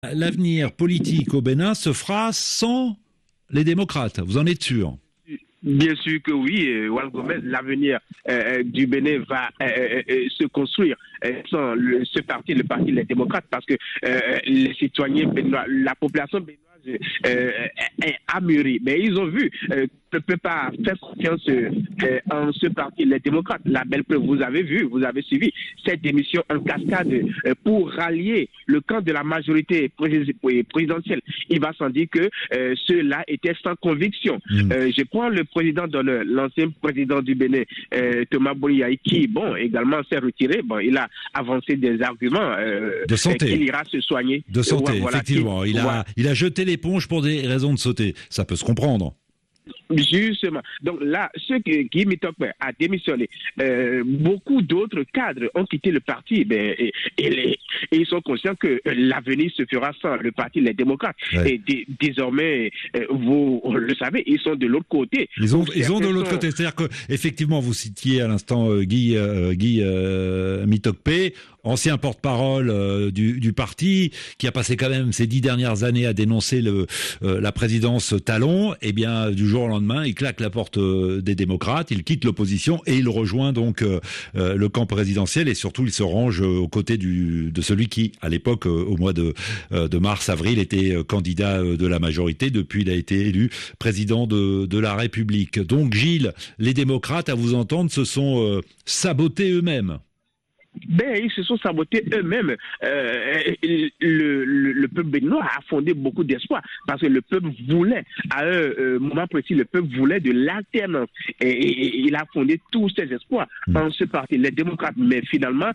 L'avenir politique au Bénin se fera sans les démocrates, vous en êtes sûr? Bien sûr que oui, Juan Gomez, l'avenir du Bénin va se construire sans ce parti, le parti des démocrates, parce que les citoyens béninois, la population béninoise est amurrie. Mais ils ont vu ne peut pas faire confiance en ce parti, les démocrates. La belle preuve, vous avez vu, vous avez suivi cette démission en cascade pour rallier le camp de la majorité présidentielle. Il va sans dire que ceux-là étaient sans conviction. Je prends le président d'honneur, l'ancien président du Bénin, Thomas Boniaï, qui, bon, également s'est retiré. Bon, il a avancé des arguments de santé. Qu'il ira se soigner. De santé, voilà, effectivement. Il a jeté l'éponge pour des raisons de santé. Ça peut se comprendre. Justement. Donc là, ceux qui Mitokpe a démissionné, beaucoup d'autres cadres ont quitté le parti, et ils sont conscients que l'avenir se fera sans le parti, les démocrates. Ouais. Et désormais, vous le savez, ils sont de l'autre côté. Ils ont de l'autre côté. C'est-à-dire que, effectivement, vous citiez à l'instant Guy Mitokpe, ancien porte-parole du parti, qui a passé quand même ces 10 dernières années à dénoncer la présidence Talon. Eh bien, du jour au lendemain, il claque la porte des démocrates, il quitte l'opposition et il rejoint donc le camp présidentiel, et surtout il se range aux côtés de celui qui, à l'époque, au mois de mars-avril, était candidat de la majorité. Depuis, il a été élu président de la République. Donc, Gilles, les démocrates, à vous entendre, se sont sabotés eux-mêmes. Ils se sont sabotés eux-mêmes. Le peuple béninois a fondé beaucoup d'espoir parce que le peuple voulait, à un moment précis, le peuple voulait de l'alternance. Et il a fondé tous ses espoirs en ce parti, les démocrates. Mais finalement,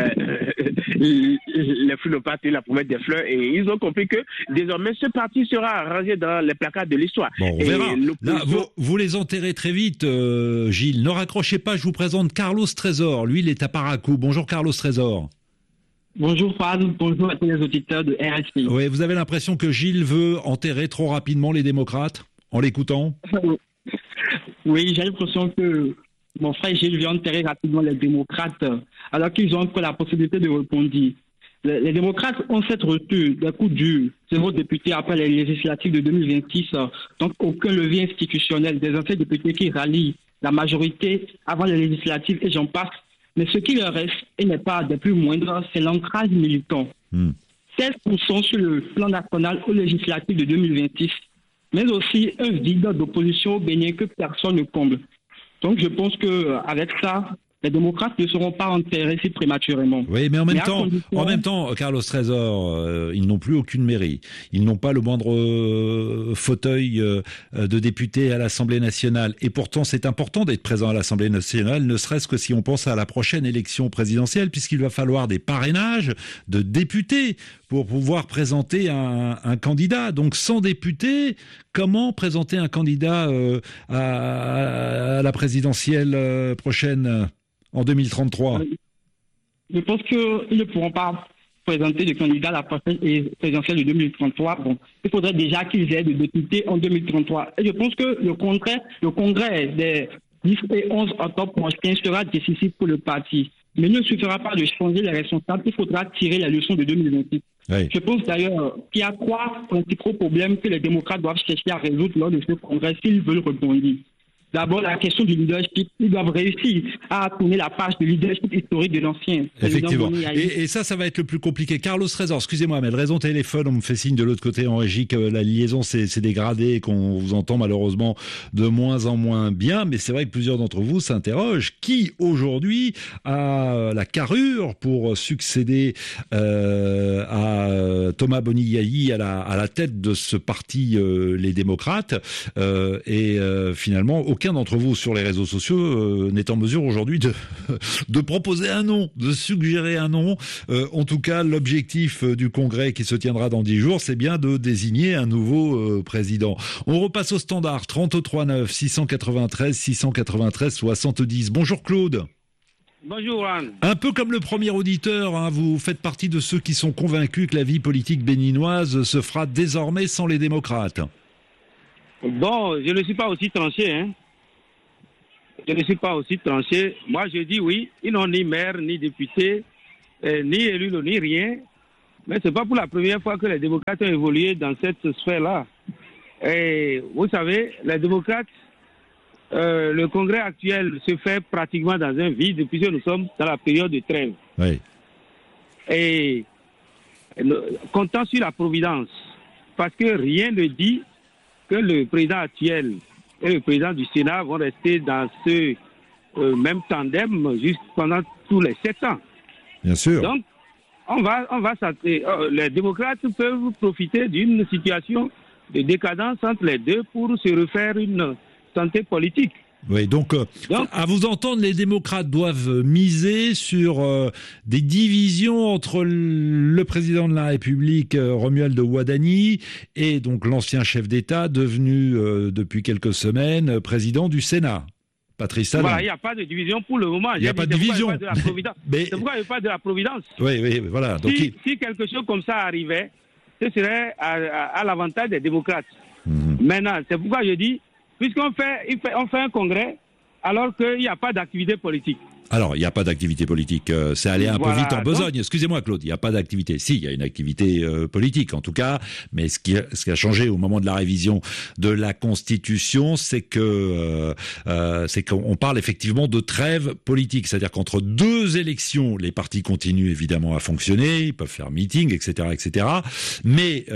les fleurs n'ont pas tenu la promesse des fleurs et ils ont compris que désormais ce parti sera rangé dans les placards de l'histoire. Bon, on verra. Là, vous les enterrez très vite, Gilles. Ne raccrochez pas, je vous présente Carlos Trésor. Lui, il est à Paracou. Bonjour Carlos Trésor. Bonjour Fad, bonjour à tous les auditeurs de RSI. Oui, vous avez l'impression que Gilles veut enterrer trop rapidement les démocrates en l'écoutant? Oui, j'ai l'impression que mon frère Gilles veut enterrer rapidement les démocrates alors qu'ils ont encore la possibilité de répondre. Les démocrates ont cette reçu des coups durs. 0 députés après les législatives de 2026, donc aucun levier institutionnel. Des anciens députés qui rallient la majorité avant les législatives et j'en passe. Mais ce qui leur reste, et n'est pas des plus moindres, c'est l'ancrage militant. 16% sur le plan national aux législatives de 2026, mais aussi un vide d'opposition au Bénin que personne ne comble. Donc je pense qu'avec ça, les démocrates ne seront pas enterrés si prématurément. Oui, mais en même temps, Carlos Trésor, ils n'ont plus aucune mairie. Ils n'ont pas le moindre fauteuil de député à l'Assemblée nationale. Et pourtant, c'est important d'être présent à l'Assemblée nationale, ne serait-ce que si on pense à la prochaine élection présidentielle, puisqu'il va falloir des parrainages de députés pour pouvoir présenter un candidat. Donc, sans députés, comment présenter un candidat à la présidentielle prochaine en 2033? Je pense qu'ils ne pourront pas présenter de candidat à la prochaine présidentielle de 2033. Bon, il faudrait déjà qu'ils aient des députés en 2033. Et je pense que le congrès des 10 et 11 octobre prochain sera décisif pour le parti. Mais il ne suffira pas de changer les responsables, il faudra tirer la leçon de 2028. Oui. Je pense d'ailleurs qu'il y a 3 principaux problèmes que les démocrates doivent chercher à résoudre lors de ce congrès s'ils veulent rebondir. D'abord, la question du leadership. Ils doivent réussir à tourner la page du leadership historique de l'ancien. Effectivement. Et ça va être le plus compliqué. Carlos Trésor, excusez-moi, mais le raison téléphone, on me fait signe de l'autre côté en régie que la liaison s'est dégradée et qu'on vous entend malheureusement de moins en moins bien. Mais c'est vrai que plusieurs d'entre vous s'interrogent. Qui, aujourd'hui, a la carrure pour succéder à Thomas Boniaï à la tête de ce parti, les démocrates, finalement, aucun d'entre vous sur les réseaux sociaux n'est en mesure aujourd'hui de proposer un nom, de suggérer un nom. En tout cas, l'objectif du congrès qui se tiendra dans 10 jours, c'est bien de désigner un nouveau président. On repasse au standard 33 9 693 693 70. Bonjour Claude. Bonjour Anne. Un peu comme le premier auditeur, hein, vous faites partie de ceux qui sont convaincus que la vie politique béninoise se fera désormais sans les démocrates. Bon, je ne suis pas aussi tranché, hein. Moi, je dis oui, ils n'ont ni maire, ni député, ni élu, ni rien. Mais ce n'est pas pour la première fois que les démocrates ont évolué dans cette sphère-là. Et vous savez, les démocrates, le congrès actuel se fait pratiquement dans un vide puisque nous sommes dans la période de trêve. Oui. Et comptant sur la providence, parce que rien ne dit que le président actuel et le président du Sénat vont rester dans ce même tandem juste pendant tous les 7 ans. Bien sûr. Donc, les démocrates peuvent profiter d'une situation de décadence entre les deux pour se refaire une santé politique. Oui, donc, à vous entendre, les démocrates doivent miser sur des divisions entre le président de la République, Romuald Ouadani, et donc l'ancien chef d'État devenu depuis quelques semaines président du Sénat. Patrice Talon. Voilà, il n'y a pas de division pour le moment. Il n'y a pas de division. C'est pourquoi il n'y a pas de la providence. Oui, voilà. Donc, si quelque chose comme ça arrivait, ce serait à l'avantage des démocrates. Maintenant, c'est pourquoi je dis, puisqu'on fait un congrès alors qu'il n'y a pas d'activité politique. Alors, il n'y a pas d'activité politique. C'est allé un peu vite en besogne. Excusez-moi, Claude, il n'y a pas d'activité. Si, il y a une activité politique, en tout cas. Mais ce qui a changé au moment de la révision de la Constitution, c'est qu'on parle effectivement de trêve politique. C'est-à-dire qu'entre deux élections, les partis continuent évidemment à fonctionner, ils peuvent faire meeting, etc., etc. Mais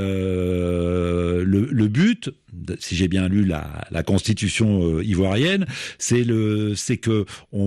le but, si j'ai bien lu la Constitution ivoirienne, c'est que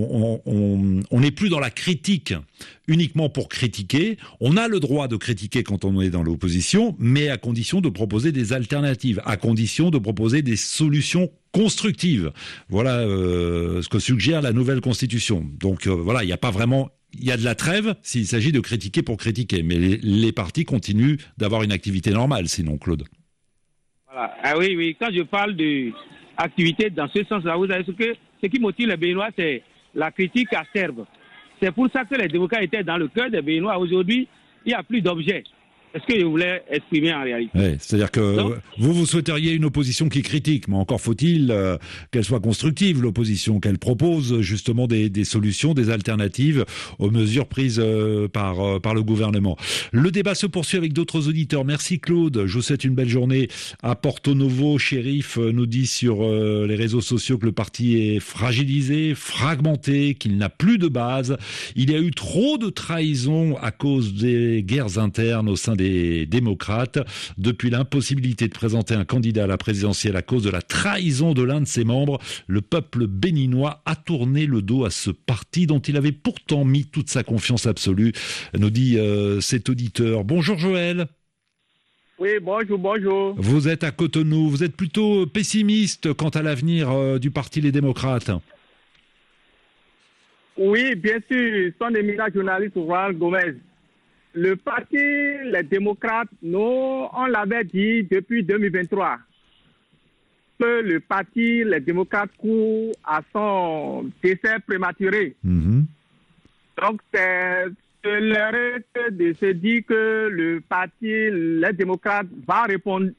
on n'est plus dans la critique uniquement pour critiquer. On a le droit de critiquer quand on est dans l'opposition, mais à condition de proposer des alternatives, à condition de proposer des solutions constructives. Voilà ce que suggère la nouvelle Constitution. Donc voilà, il n'y a pas vraiment... Il y a de la trêve s'il s'agit de critiquer pour critiquer, mais les partis continuent d'avoir une activité normale, sinon, Claude. Voilà. Ah oui, quand je parle d'activité dans ce sens-là, vous savez ce qui motive les Béninois, c'est la critique acerbe. C'est pour ça que les démocrates étaient dans le cœur des Béninois. Aujourd'hui, il n'y a plus d'objets. Est-ce que je voulais exprimer en réalité? Oui, c'est-à-dire que vous souhaiteriez une opposition qui critique, mais encore faut-il qu'elle soit constructive, l'opposition, qu'elle propose justement des solutions, des alternatives aux mesures prises par le gouvernement. Le débat se poursuit avec d'autres auditeurs. Merci Claude, je vous souhaite une belle journée. À Porto Novo, Shérif nous dit sur les réseaux sociaux que le parti est fragilisé, fragmenté, qu'il n'a plus de base. Il y a eu trop de trahison à cause des guerres internes au sein des démocrates, depuis l'impossibilité de présenter un candidat à la présidentielle à cause de la trahison de l'un de ses membres. Le peuple béninois a tourné le dos à ce parti dont il avait pourtant mis toute sa confiance absolue, nous dit cet auditeur. Bonjour Joël. Oui, bonjour. Vous êtes à Cotonou, vous êtes plutôt pessimiste quant à l'avenir du parti Les Démocrates. Oui, bien sûr, son éminent journaliste Juan Gomez. Le parti, les démocrates, nous, on l'avait dit depuis 2023, que le parti, les démocrates, court à son décès prématuré. Donc, c'est l'erreur de se dire que le parti, les démocrates, va répondre.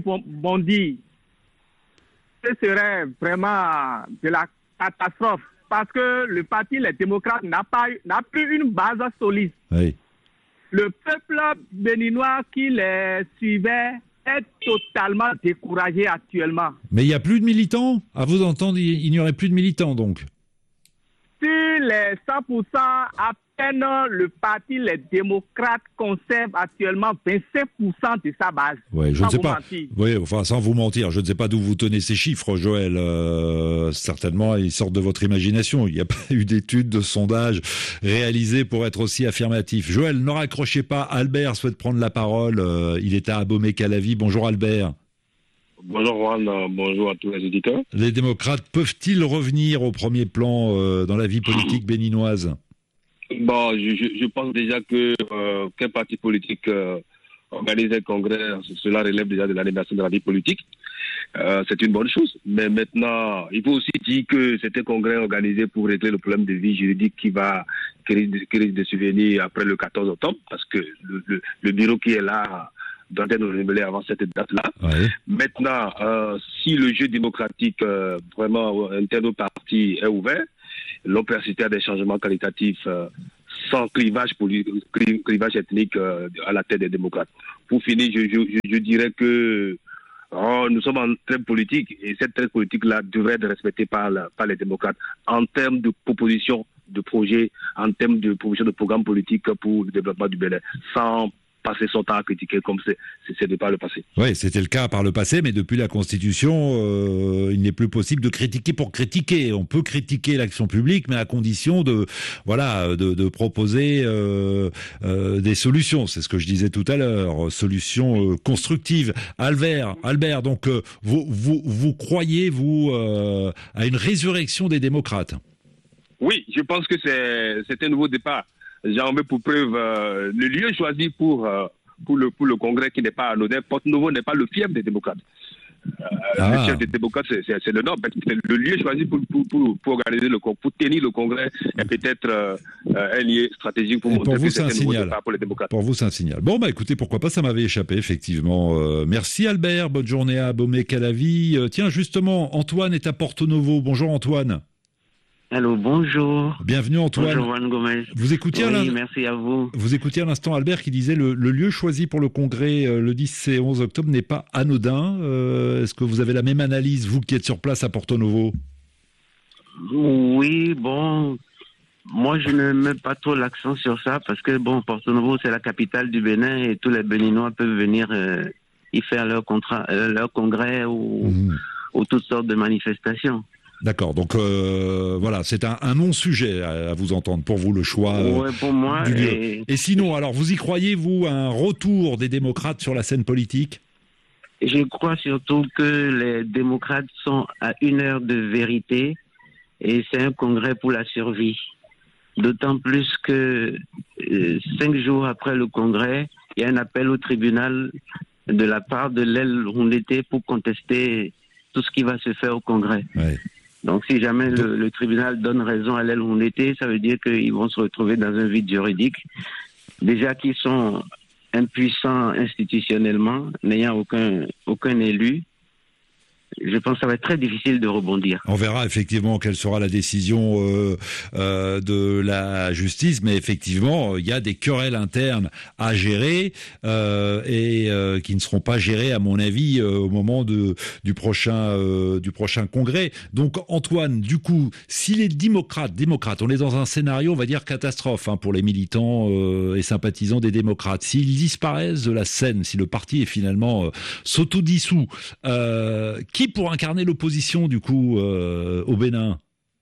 Ce serait vraiment de la catastrophe, parce que le parti, les démocrates, n'a plus une base solide. Oui. Le peuple béninois qui les suivait est totalement découragé actuellement. Mais il n'y a plus de militants? À vous entendre, il n'y aurait plus de militants donc? Sur les 100%, à peine le parti, les démocrates, conservent actuellement 25% de sa base. Oui, je ne sais pas. Oui, enfin, sans vous mentir, je ne sais pas d'où vous tenez ces chiffres, Joël. Certainement, ils sortent de votre imagination. Il n'y a pas eu d'études, de sondages réalisés pour être aussi affirmatifs. Joël, ne raccrochez pas. Albert souhaite prendre la parole. Il est à Abomey-Calavi. Bonjour Albert. Bonjour Juan, bonjour à tous les auditeurs. Les démocrates peuvent-ils revenir au premier plan dans la vie politique béninoise? Bon, je pense déjà que qu'un parti politique organise un congrès, cela relève déjà de l'animation de la vie politique. C'est une bonne chose. Mais maintenant, il faut aussi dire que c'est un congrès organisé pour régler le problème de vie juridique qui risque de survenir après le 14 octobre, parce que le bureau qui est là doit être renouvelé avant cette date-là. Ouais. Maintenant, si le jeu démocratique vraiment interne au parti est ouvert, l'opacité à des changements qualitatifs, sans clivage ethnique à la tête des démocrates. Pour finir, je dirais que nous sommes en trêve politique et cette trêve politique-là devrait être respectée par les démocrates en termes de propositions de projets, en termes de propositions de programmes politiques pour le développement du Bénin, sans passer son temps à critiquer comme c'est de par le passé. Oui, c'était le cas par le passé, mais depuis la Constitution, il n'est plus possible de critiquer pour critiquer. On peut critiquer l'action publique, mais à condition de proposer des solutions. C'est ce que je disais tout à l'heure, solutions constructives. Albert, donc vous croyez à une résurrection des démocrates? Oui, je pense que c'est un nouveau départ. J'en veux pour preuve le lieu choisi pour le Congrès qui n'est pas anodin. Porte-Novo n'est pas le fief des démocrates. Le fief des démocrates, c'est le Nord. C'est le lieu choisi pour organiser pour tenir le Congrès et peut-être un lieu stratégique pour montrer que c'est un nouveau départ pour les démocrates. Pour vous, c'est un signal. Bon, écoutez, pourquoi pas, ça m'avait échappé, effectivement. Merci Albert, bonne journée à Abomey-Calavi. Tiens, justement, Antoine est à Porto-Novo. Bonjour Antoine. Allô, bonjour. Bienvenue Antoine. Bonjour Juan Gomez. Vous écoutiez merci à vous. Vous écoutiez à l'instant Albert qui disait le lieu choisi pour le congrès le 10 et 11 octobre n'est pas anodin. Est-ce que vous avez la même analyse, vous qui êtes sur place à Porto-Novo? Oui, bon, moi je ne mets pas trop l'accent sur ça parce que Porto-Novo c'est la capitale du Bénin et tous les Béninois peuvent venir y faire leur congrès ou toutes sortes de manifestations. D'accord, donc voilà, c'est un non-sujet à vous entendre, pour vous, le choix pour moi, du lieu. Et sinon, alors, vous y croyez, vous, à un retour des démocrates sur la scène politique? Je crois surtout que les démocrates sont à une heure de vérité et c'est un congrès pour la survie. D'autant plus que 5 jours après le congrès, il y a un appel au tribunal de la part de l'aile Houndété pour contester tout ce qui va se faire au congrès. Ouais. Donc, si jamais le tribunal donne raison à l'aile Houndété, ça veut dire qu'ils vont se retrouver dans un vide juridique. Déjà qu'ils sont impuissants institutionnellement, n'ayant aucun élu. Je pense que ça va être très difficile de rebondir. On verra effectivement quelle sera la décision de la justice, mais effectivement, il y a des querelles internes à gérer et qui ne seront pas gérées, à mon avis, au moment du prochain congrès. Donc, Antoine, du coup, si les démocrates, on est dans un scénario, on va dire catastrophe pour les militants et sympathisants des démocrates, s'ils disparaissent de la scène, si le parti est finalement s'autodissout, qui pour incarner l'opposition, du coup, au Bénin?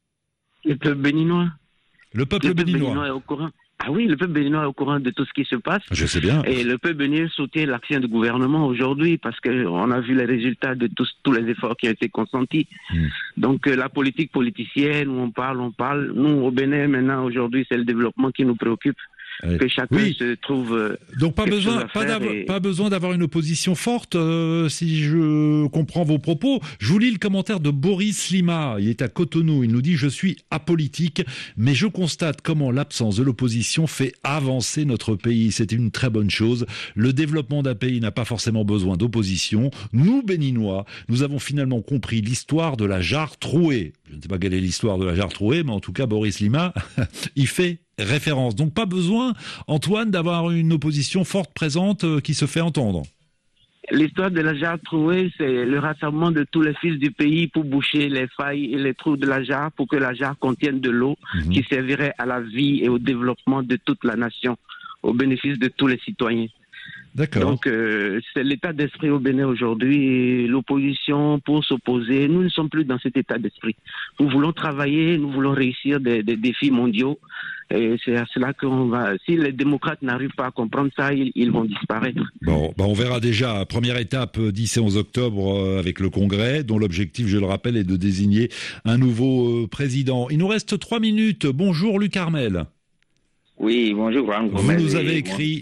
Le peuple béninois. Le peuple béninois est au courant. Ah oui, le peuple béninois est au courant de tout ce qui se passe. Je sais bien. Et le peuple béninois soutient l'action du gouvernement aujourd'hui parce qu'on a vu les résultats de tous les efforts qui ont été consentis. Donc la politique politicienne, où on parle. Nous, au Bénin, maintenant, aujourd'hui, c'est le développement qui nous préoccupe. Que chacun se trouve. Donc pas besoin d'avoir une opposition forte, si je comprends vos propos. Je vous lis le commentaire de Boris Lima. Il est à Cotonou. Il nous dit: je suis apolitique, mais je constate comment l'absence de l'opposition fait avancer notre pays. C'est une très bonne chose. Le développement d'un pays n'a pas forcément besoin d'opposition. Nous, Béninois, nous avons finalement compris l'histoire de la jarre trouée. Je ne sais pas quelle est l'histoire de la jarre trouée, mais en tout cas, Boris Lima y fait référence. Donc pas besoin, Antoine, d'avoir une opposition forte présente qui se fait entendre. L'histoire de la jarre trouée, c'est le rassemblement de tous les fils du pays pour boucher les failles et les trous de la jarre pour que la jarre contienne de l'eau qui servirait à la vie et au développement de toute la nation, au bénéfice de tous les citoyens. D'accord. Donc, c'est l'état d'esprit au Bénin aujourd'hui. Et l'opposition, pour s'opposer, nous ne sommes plus dans cet état d'esprit. Nous voulons travailler, nous voulons réussir des défis mondiaux. Et c'est à cela qu'on va... Si les démocrates n'arrivent pas à comprendre ça, ils vont disparaître. Bon, on verra déjà. Première étape, 10 et 11 octobre, avec le Congrès, dont l'objectif, je le rappelle, est de désigner un nouveau président. Il nous reste 3 minutes. Bonjour, Luc Armel. Oui, bonjour, Juan Gomez. Vous nous avez écrit...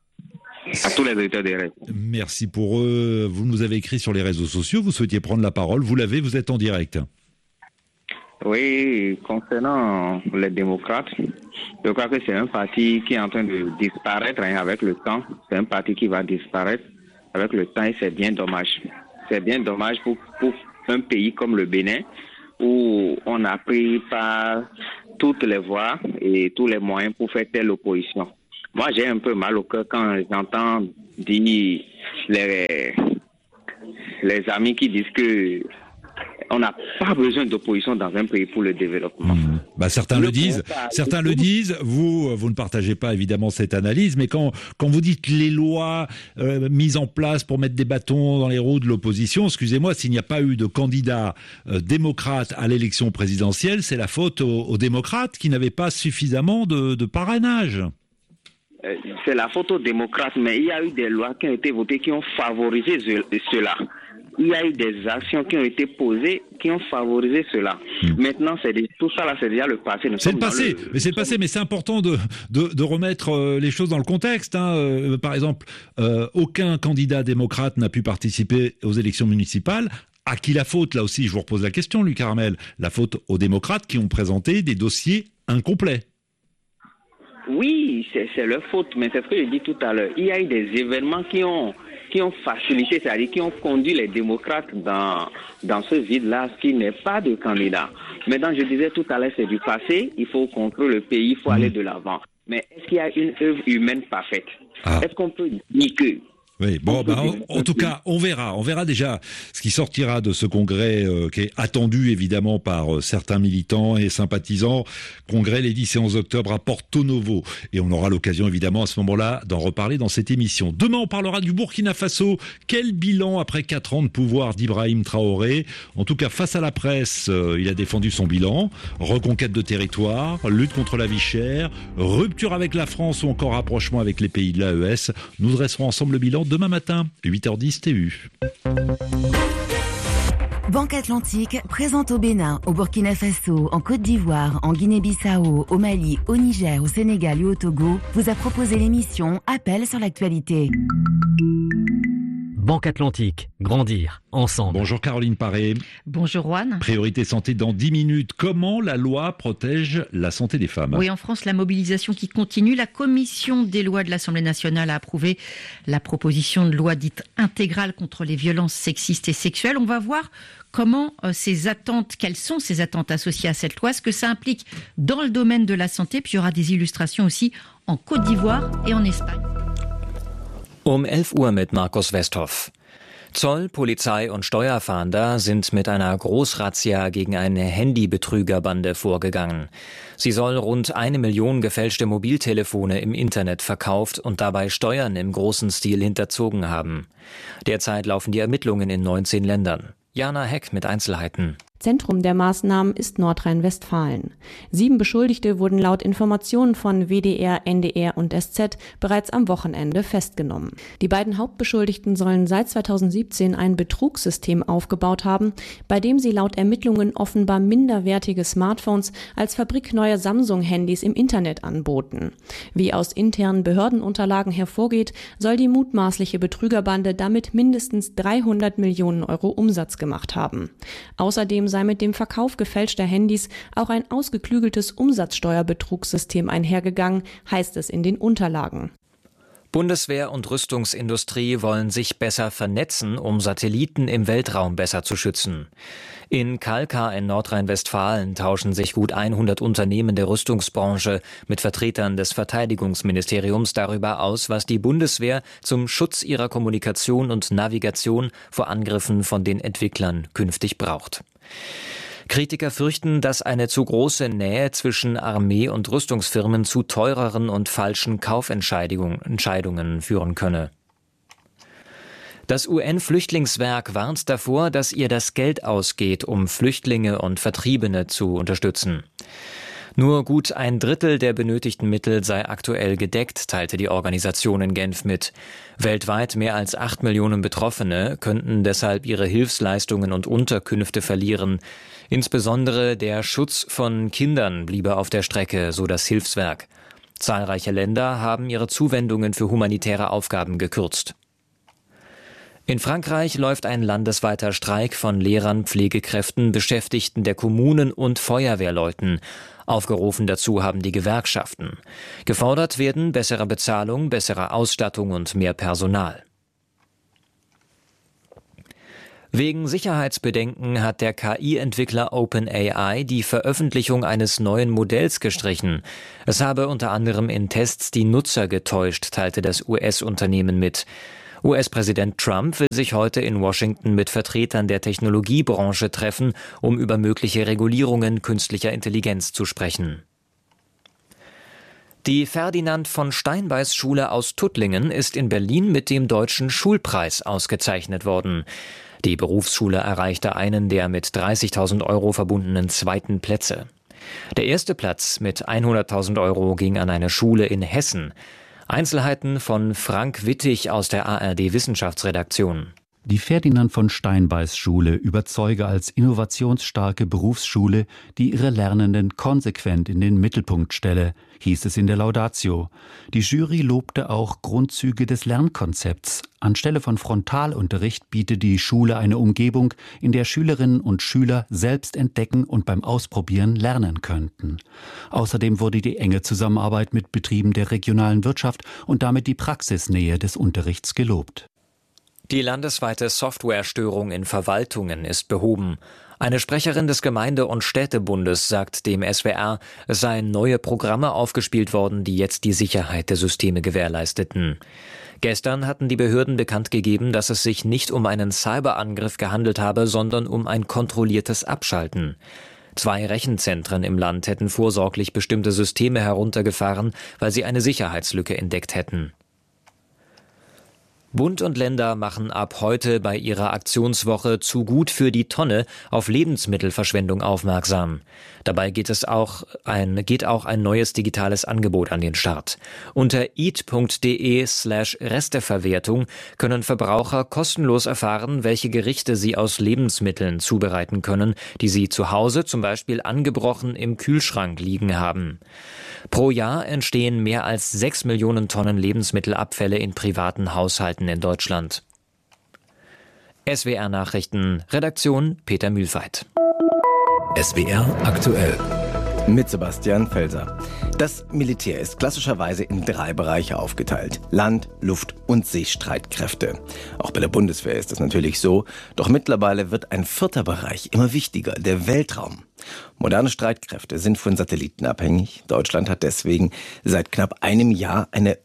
À tous les éditeurs des rêves. Merci pour eux. Vous nous avez écrit sur les réseaux sociaux, vous souhaitiez prendre la parole. Vous l'avez, vous êtes en direct. Oui, concernant les démocrates, je crois que c'est un parti qui est en train de disparaître avec le temps. C'est un parti qui va disparaître avec le temps et c'est bien dommage. C'est bien dommage pour un pays comme le Bénin où on a pris par toutes les voies et tous les moyens pour faire telle opposition. Moi, j'ai un peu mal au cœur quand j'entends dire les amis qui disent que on n'a pas besoin d'opposition dans un pays pour le développement. Certains le disent. Vous ne partagez pas évidemment cette analyse, mais quand vous dites les lois mises en place pour mettre des bâtons dans les roues de l'opposition, excusez-moi, s'il n'y a pas eu de candidat démocrate à l'élection présidentielle, c'est la faute aux démocrates qui n'avaient pas suffisamment de parrainage. C'est la faute aux démocrates, mais il y a eu des lois qui ont été votées qui ont favorisé cela. Il y a eu des actions qui ont été posées qui ont favorisé cela. Maintenant, tout ça là, c'est déjà le passé. C'est le passé, mais c'est important de remettre les choses dans le contexte. Par exemple, aucun candidat démocrate n'a pu participer aux élections municipales. À qui la faute? Là aussi, je vous repose la question, Luc Armel. La faute aux démocrates qui ont présenté des dossiers incomplets. Oui, c'est leur faute, mais c'est ce que je dis tout à l'heure. Il y a eu des événements qui ont facilité, c'est-à-dire qui ont conduit les démocrates dans ce vide-là, ce qui n'est pas de candidat. Maintenant, je disais tout à l'heure, c'est du passé, il faut construire le pays, il faut aller de l'avant. Mais est-ce qu'il y a une œuvre humaine parfaite? Est-ce qu'on peut dire que... Oui, en tout cas, on verra déjà ce qui sortira de ce congrès qui est attendu évidemment par certains militants et sympathisants. Congrès les 10 et 11 octobre à Porto Novo. Et on aura l'occasion évidemment à ce moment-là d'en reparler dans cette émission. Demain, on parlera du Burkina Faso. Quel bilan après 4 ans de pouvoir d'Ibrahim Traoré? En tout cas, face à la presse, il a défendu son bilan. Reconquête de territoire, lutte contre la vie chère, rupture avec la France ou encore rapprochement avec les pays de l'AES. Nous dresserons ensemble le bilan demain matin, 8h10 TU. Banque Atlantique présente au Bénin, au Burkina Faso, en Côte d'Ivoire, en Guinée-Bissau, au Mali, au Niger, au Sénégal et au Togo, vous a proposé l'émission Appel sur l'actualité. Banque Atlantique, grandir ensemble. Bonjour Caroline Paré. Bonjour Juan. Priorité santé dans 10 minutes. Comment la loi protège la santé des femmes? Oui, en France, la mobilisation qui continue. La commission des lois de l'Assemblée nationale a approuvé la proposition de loi dite intégrale contre les violences sexistes et sexuelles. On va voir quelles sont ces attentes associées à cette loi, ce que ça implique dans le domaine de la santé. Puis il y aura des illustrations aussi en Côte d'Ivoire et en Espagne. 11 Uhr mit Markus Westhoff. Zoll, Polizei und Steuerfahnder sind mit einer Großrazzia gegen eine Handybetrügerbande vorgegangen. Sie soll rund 1 Million gefälschte Mobiltelefone im Internet verkauft und dabei Steuern im großen Stil hinterzogen haben. Derzeit laufen die Ermittlungen in 19 Ländern. Jana Heck mit Einzelheiten. Zentrum der Maßnahmen ist Nordrhein-Westfalen. 7 Beschuldigte wurden laut Informationen von WDR, NDR und SZ bereits am Wochenende festgenommen. Die beiden Hauptbeschuldigten sollen seit 2017 ein Betrugssystem aufgebaut haben, bei dem sie laut Ermittlungen offenbar minderwertige Smartphones als fabrikneue Samsung-Handys im Internet anboten. Wie aus internen Behördenunterlagen hervorgeht, soll die mutmaßliche Betrügerbande damit mindestens 300 Millionen Euro Umsatz gemacht haben. Außerdem sei mit dem Verkauf gefälschter Handys auch ein ausgeklügeltes Umsatzsteuerbetrugssystem einhergegangen, heißt es in den Unterlagen. Bundeswehr und Rüstungsindustrie wollen sich besser vernetzen, um Satelliten im Weltraum besser zu schützen. In Kalkar in Nordrhein-Westfalen tauschen sich gut 100 Unternehmen der Rüstungsbranche mit Vertretern des Verteidigungsministeriums darüber aus, was die Bundeswehr zum Schutz ihrer Kommunikation und Navigation vor Angriffen von den Entwicklern künftig braucht. Kritiker fürchten, dass eine zu große Nähe zwischen Armee und Rüstungsfirmen zu teureren und falschen Kaufentscheidungen führen könne. Das UN-Flüchtlingswerk warnt davor, dass ihr das Geld ausgeht, um Flüchtlinge und Vertriebene zu unterstützen. Nur gut 1/3 der benötigten Mittel sei aktuell gedeckt, teilte die Organisation in Genf mit. Weltweit mehr als 8 Millionen Betroffene könnten deshalb ihre Hilfsleistungen und Unterkünfte verlieren. Insbesondere der Schutz von Kindern bliebe auf der Strecke, so das Hilfswerk. Zahlreiche Länder haben ihre Zuwendungen für humanitäre Aufgaben gekürzt. In Frankreich läuft ein landesweiter Streik von Lehrern, Pflegekräften, Beschäftigten der Kommunen und Feuerwehrleuten. Aufgerufen dazu haben die Gewerkschaften. Gefordert werden bessere Bezahlung, bessere Ausstattung und mehr Personal. Wegen Sicherheitsbedenken hat der KI-Entwickler OpenAI die Veröffentlichung eines neuen Modells gestrichen. Es habe unter anderem in Tests die Nutzer getäuscht, teilte das US-Unternehmen mit. US-Präsident Trump will sich heute in Washington mit Vertretern der Technologiebranche treffen, um über mögliche Regulierungen künstlicher Intelligenz zu sprechen. Die Ferdinand von Steinbeis Schule aus Tuttlingen ist in Berlin mit dem Deutschen Schulpreis ausgezeichnet worden. Die Berufsschule erreichte einen der mit 30.000 Euro verbundenen zweiten Plätze. Der erste Platz mit 100.000 Euro ging an eine Schule in Hessen. Einzelheiten von Frank Wittig aus der ARD-Wissenschaftsredaktion. Die Ferdinand von Steinbeis Schule überzeuge als innovationsstarke Berufsschule, die ihre Lernenden konsequent in den Mittelpunkt stelle, hieß es in der Laudatio. Die Jury lobte auch Grundzüge des Lernkonzepts. Anstelle von Frontalunterricht biete die Schule eine Umgebung, in der Schülerinnen und Schüler selbst entdecken und beim Ausprobieren lernen könnten. Außerdem wurde die enge Zusammenarbeit mit Betrieben der regionalen Wirtschaft und damit die Praxisnähe des Unterrichts gelobt. Die landesweite Softwarestörung in Verwaltungen ist behoben. Eine Sprecherin des Gemeinde- und Städtebundes sagt dem SWR, es seien neue Programme aufgespielt worden, die jetzt die Sicherheit der Systeme gewährleisteten. Gestern hatten die Behörden bekannt gegeben, dass es sich nicht um einen Cyberangriff gehandelt habe, sondern um ein kontrolliertes Abschalten. 2 Rechenzentren im Land hätten vorsorglich bestimmte Systeme heruntergefahren, weil sie eine Sicherheitslücke entdeckt hätten. Bund und Länder machen ab heute bei ihrer Aktionswoche Zu gut für die Tonne auf Lebensmittelverschwendung aufmerksam. Dabei geht auch ein neues digitales Angebot an den Start. Unter eat.de/Resteverwertung können Verbraucher kostenlos erfahren, welche Gerichte sie aus Lebensmitteln zubereiten können, die sie zu Hause zum Beispiel angebrochen im Kühlschrank liegen haben. Pro Jahr entstehen mehr als 6 Millionen Tonnen Lebensmittelabfälle in privaten Haushalten in Deutschland. SWR Nachrichten, Redaktion Peter Mühlveit. SWR aktuell. Mit Sebastian Felser. Das Militär ist klassischerweise in 3 Bereiche aufgeteilt. Land-, Luft- und Seestreitkräfte. Auch bei der Bundeswehr ist das natürlich so. Doch mittlerweile wird ein 4. Bereich immer wichtiger, der Weltraum. Moderne Streitkräfte sind von Satelliten abhängig. Deutschland hat deswegen seit knapp einem Jahr eine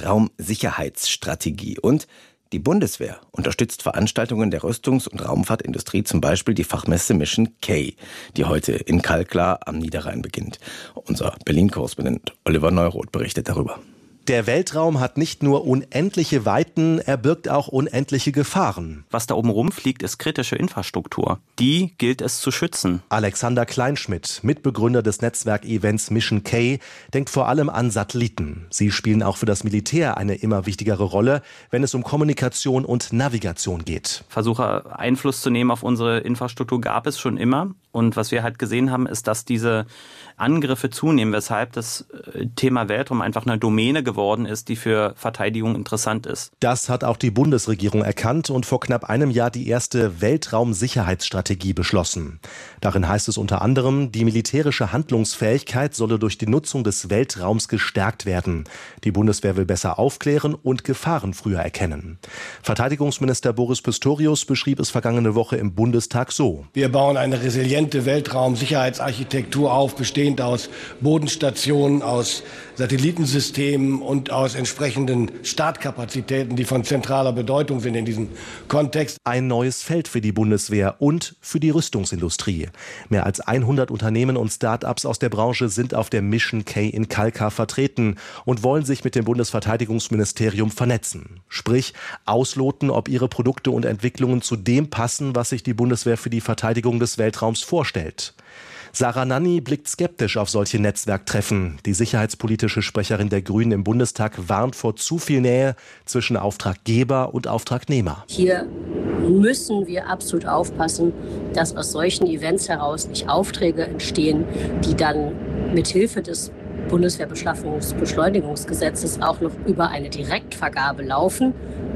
Weltraumsicherheitsstrategie. Und die Bundeswehr unterstützt Veranstaltungen der Rüstungs- und Raumfahrtindustrie, zum Beispiel die Fachmesse Mission K, die heute in Kalkar am Niederrhein beginnt. Unser Berlin-Korrespondent Oliver Neuroth berichtet darüber. Der Weltraum hat nicht nur unendliche Weiten, er birgt auch unendliche Gefahren. Was da oben rumfliegt, ist kritische Infrastruktur. Die gilt es zu schützen. Alexander Kleinschmidt, Mitbegründer des Netzwerkevents Mission K, denkt vor allem an Satelliten. Sie spielen auch für das Militär eine immer wichtigere Rolle, wenn es um Kommunikation und Navigation geht. Versuche, Einfluss zu nehmen auf unsere Infrastruktur gab es schon immer. Und was wir halt gesehen haben, ist, dass diese Angriffe zunehmen, weshalb das Thema Weltraum einfach eine Domäne geworden ist, die für Verteidigung interessant ist. Das hat auch die Bundesregierung erkannt und vor knapp einem Jahr die erste Weltraumsicherheitsstrategie beschlossen. Darin heißt es unter anderem, die militärische Handlungsfähigkeit solle durch die Nutzung des Weltraums gestärkt werden. Die Bundeswehr will besser aufklären und Gefahren früher erkennen. Verteidigungsminister Boris Pistorius beschrieb es vergangene Woche im Bundestag so: Wir bauen eine resiliente Weltraumsicherheitsarchitektur auf, bestehend aus Bodenstationen, aus Satellitensystemen und aus entsprechenden Startkapazitäten, die von zentraler Bedeutung sind in diesem Kontext. Ein neues Feld für die Bundeswehr und für die Rüstungsindustrie. Mehr als 100 Unternehmen und Start-ups aus der Branche sind auf der Mission K in Kalkar vertreten und wollen sich mit dem Bundesverteidigungsministerium vernetzen. Sprich, ausloten, ob ihre Produkte und Entwicklungen zu dem passen, was sich die Bundeswehr für die Verteidigung des Weltraums vorstellt. Sarah Nanni blickt skeptisch auf solche Netzwerktreffen. Die sicherheitspolitische Sprecherin der Grünen im Bundestag warnt vor zu viel Nähe zwischen Auftraggeber und Auftragnehmer. Hier müssen wir absolut aufpassen, dass aus solchen Events heraus nicht Aufträge entstehen, die dann mit Hilfe des Bundeswehrbeschaffungsbeschleunigungsgesetzes auch noch über eine Direktvergabe laufen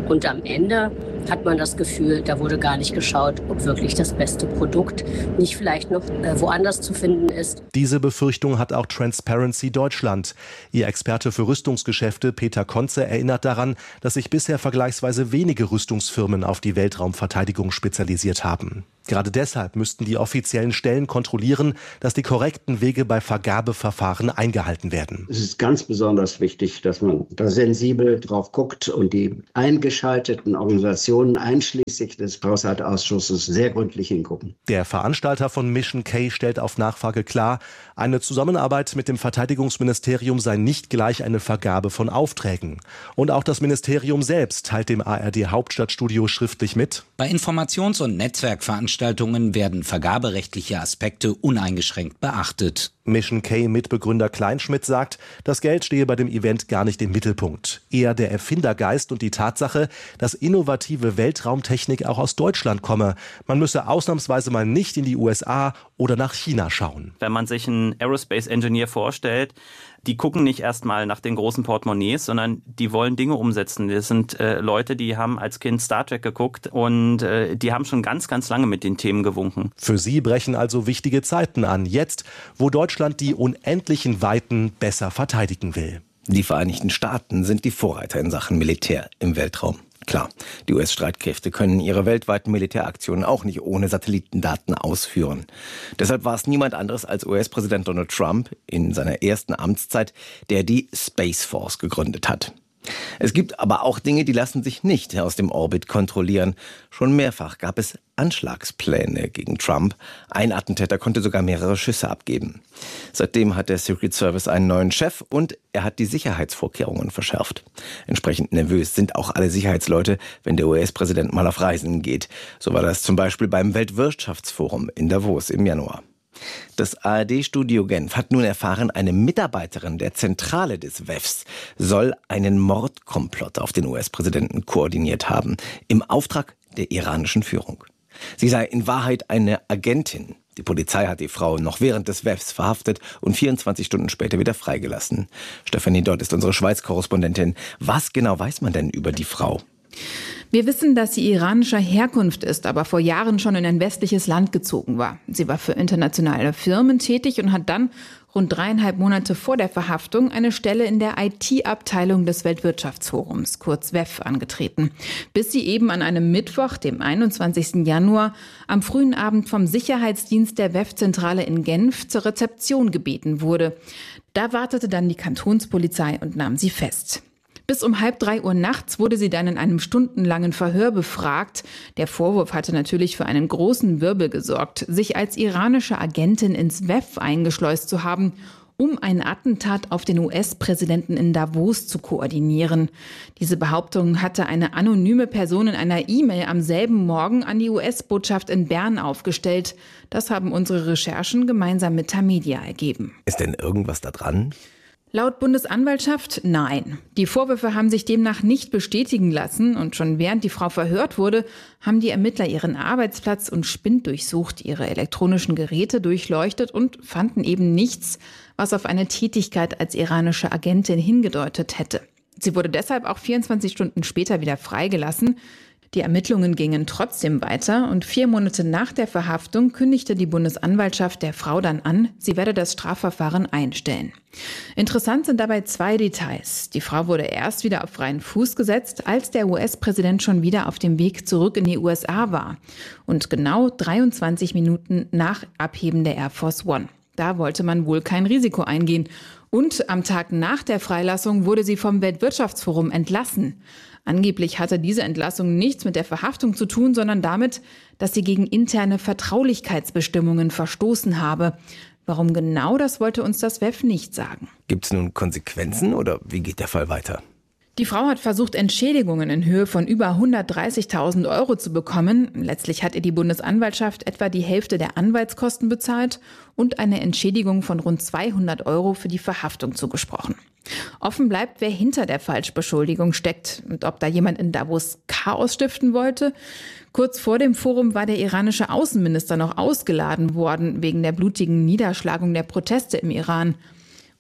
Und am Ende hat man das Gefühl, da wurde gar nicht geschaut, ob wirklich das beste Produkt nicht vielleicht noch woanders zu finden ist. Diese Befürchtung hat auch Transparency Deutschland. Ihr Experte für Rüstungsgeschäfte Peter Konze erinnert daran, dass sich bisher vergleichsweise wenige Rüstungsfirmen auf die Weltraumverteidigung spezialisiert haben. Gerade deshalb müssten die offiziellen Stellen kontrollieren, dass die korrekten Wege bei Vergabeverfahren eingehalten werden. Es ist ganz besonders wichtig, dass man da sensibel drauf guckt und die eingeschalteten Organisationen einschließlich des Haushaltsausschusses sehr gründlich hingucken. Der Veranstalter von Mission K stellt auf Nachfrage klar, eine Zusammenarbeit mit dem Verteidigungsministerium sei nicht gleich eine Vergabe von Aufträgen. Und auch das Ministerium selbst teilt dem ARD Hauptstadtstudio schriftlich mit: Bei Informations- und Netzwerkveranstaltungen werden vergaberechtliche Aspekte uneingeschränkt beachtet. Mission K-Mitbegründer Kleinschmidt sagt, das Geld stehe bei dem Event gar nicht im Mittelpunkt. Eher der Erfindergeist und die Tatsache, dass innovative Weltraumtechnik auch aus Deutschland komme. Man müsse ausnahmsweise mal nicht in die USA oder nach China schauen. Wenn man sich einen Aerospace Engineer vorstellt, die gucken nicht erstmal nach den großen Portemonnaies, sondern die wollen Dinge umsetzen. Das sind Leute, die haben als Kind Star Trek geguckt und die haben schon ganz, ganz lange mit den Themen gewunken. Für sie brechen also wichtige Zeiten an. Jetzt, wo Deutschland die unendlichen Weiten besser verteidigen will. Die Vereinigten Staaten sind die Vorreiter in Sachen Militär im Weltraum. Klar, die US-Streitkräfte können ihre weltweiten Militäraktionen auch nicht ohne Satellitendaten ausführen. Deshalb war es niemand anderes als US-Präsident Donald Trump in seiner ersten Amtszeit, der die Space Force gegründet hat. Es gibt aber auch Dinge, die lassen sich nicht aus dem Orbit kontrollieren. Schon mehrfach gab es Anschlagspläne gegen Trump. Ein Attentäter konnte sogar mehrere Schüsse abgeben. Seitdem hat der Secret Service einen neuen Chef und er hat die Sicherheitsvorkehrungen verschärft. Entsprechend nervös sind auch alle Sicherheitsleute, wenn der US-Präsident mal auf Reisen geht. So war das zum Beispiel beim Weltwirtschaftsforum in Davos im Januar. Das ARD-Studio Genf hat nun erfahren, eine Mitarbeiterin der Zentrale des WEFs soll einen Mordkomplott auf den US-Präsidenten koordiniert haben, im Auftrag der iranischen Führung. Sie sei in Wahrheit eine Agentin. Die Polizei hat die Frau noch während des WEFs verhaftet und 24 Stunden später wieder freigelassen. Stefanie Dott ist unsere Schweiz-Korrespondentin. Was genau weiß man denn über die Frau? Wir wissen, dass sie iranischer Herkunft ist, aber vor Jahren schon in ein westliches Land gezogen war. Sie war für internationale Firmen tätig und hat dann rund 3,5 Monate vor der Verhaftung eine Stelle in der IT-Abteilung des Weltwirtschaftsforums, kurz WEF, angetreten. Bis sie eben an einem Mittwoch, dem 21. Januar, am frühen Abend vom Sicherheitsdienst der WEF-Zentrale in Genf zur Rezeption gebeten wurde. Da wartete dann die Kantonspolizei und nahm sie fest. Bis um 2:30 Uhr nachts wurde sie dann in einem stundenlangen Verhör befragt. Der Vorwurf hatte natürlich für einen großen Wirbel gesorgt, sich als iranische Agentin ins WEF eingeschleust zu haben, um ein Attentat auf den US-Präsidenten in Davos zu koordinieren. Diese Behauptung hatte eine anonyme Person in einer E-Mail am selben Morgen an die US-Botschaft in Bern aufgestellt. Das haben unsere Recherchen gemeinsam mit Tamedia ergeben. Ist denn irgendwas da dran? Laut Bundesanwaltschaft nein. Die Vorwürfe haben sich demnach nicht bestätigen lassen und schon während die Frau verhört wurde, haben die Ermittler ihren Arbeitsplatz und Spind durchsucht, ihre elektronischen Geräte durchleuchtet und fanden eben nichts, was auf eine Tätigkeit als iranische Agentin hingedeutet hätte. Sie wurde deshalb auch 24 Stunden später wieder freigelassen. Die Ermittlungen gingen trotzdem weiter und 4 Monate nach der Verhaftung kündigte die Bundesanwaltschaft der Frau dann an, sie werde das Strafverfahren einstellen. Interessant sind dabei 2 Details. Die Frau wurde erst wieder auf freien Fuß gesetzt, als der US-Präsident schon wieder auf dem Weg zurück in die USA war. Und genau 23 Minuten nach Abheben der Air Force One. Da wollte man wohl kein Risiko eingehen. Und am Tag nach der Freilassung wurde sie vom Weltwirtschaftsforum entlassen. Angeblich hatte diese Entlassung nichts mit der Verhaftung zu tun, sondern damit, dass sie gegen interne Vertraulichkeitsbestimmungen verstoßen habe. Warum genau, das wollte uns das WEF nicht sagen. Gibt es nun Konsequenzen oder wie geht der Fall weiter? Die Frau hat versucht, Entschädigungen in Höhe von über 130.000 Euro zu bekommen. Letztlich hat ihr die Bundesanwaltschaft etwa die Hälfte der Anwaltskosten bezahlt und eine Entschädigung von rund 200 Euro für die Verhaftung zugesprochen. Offen bleibt, wer hinter der Falschbeschuldigung steckt und ob da jemand in Davos Chaos stiften wollte. Kurz vor dem Forum war der iranische Außenminister noch ausgeladen worden wegen der blutigen Niederschlagung der Proteste im Iran.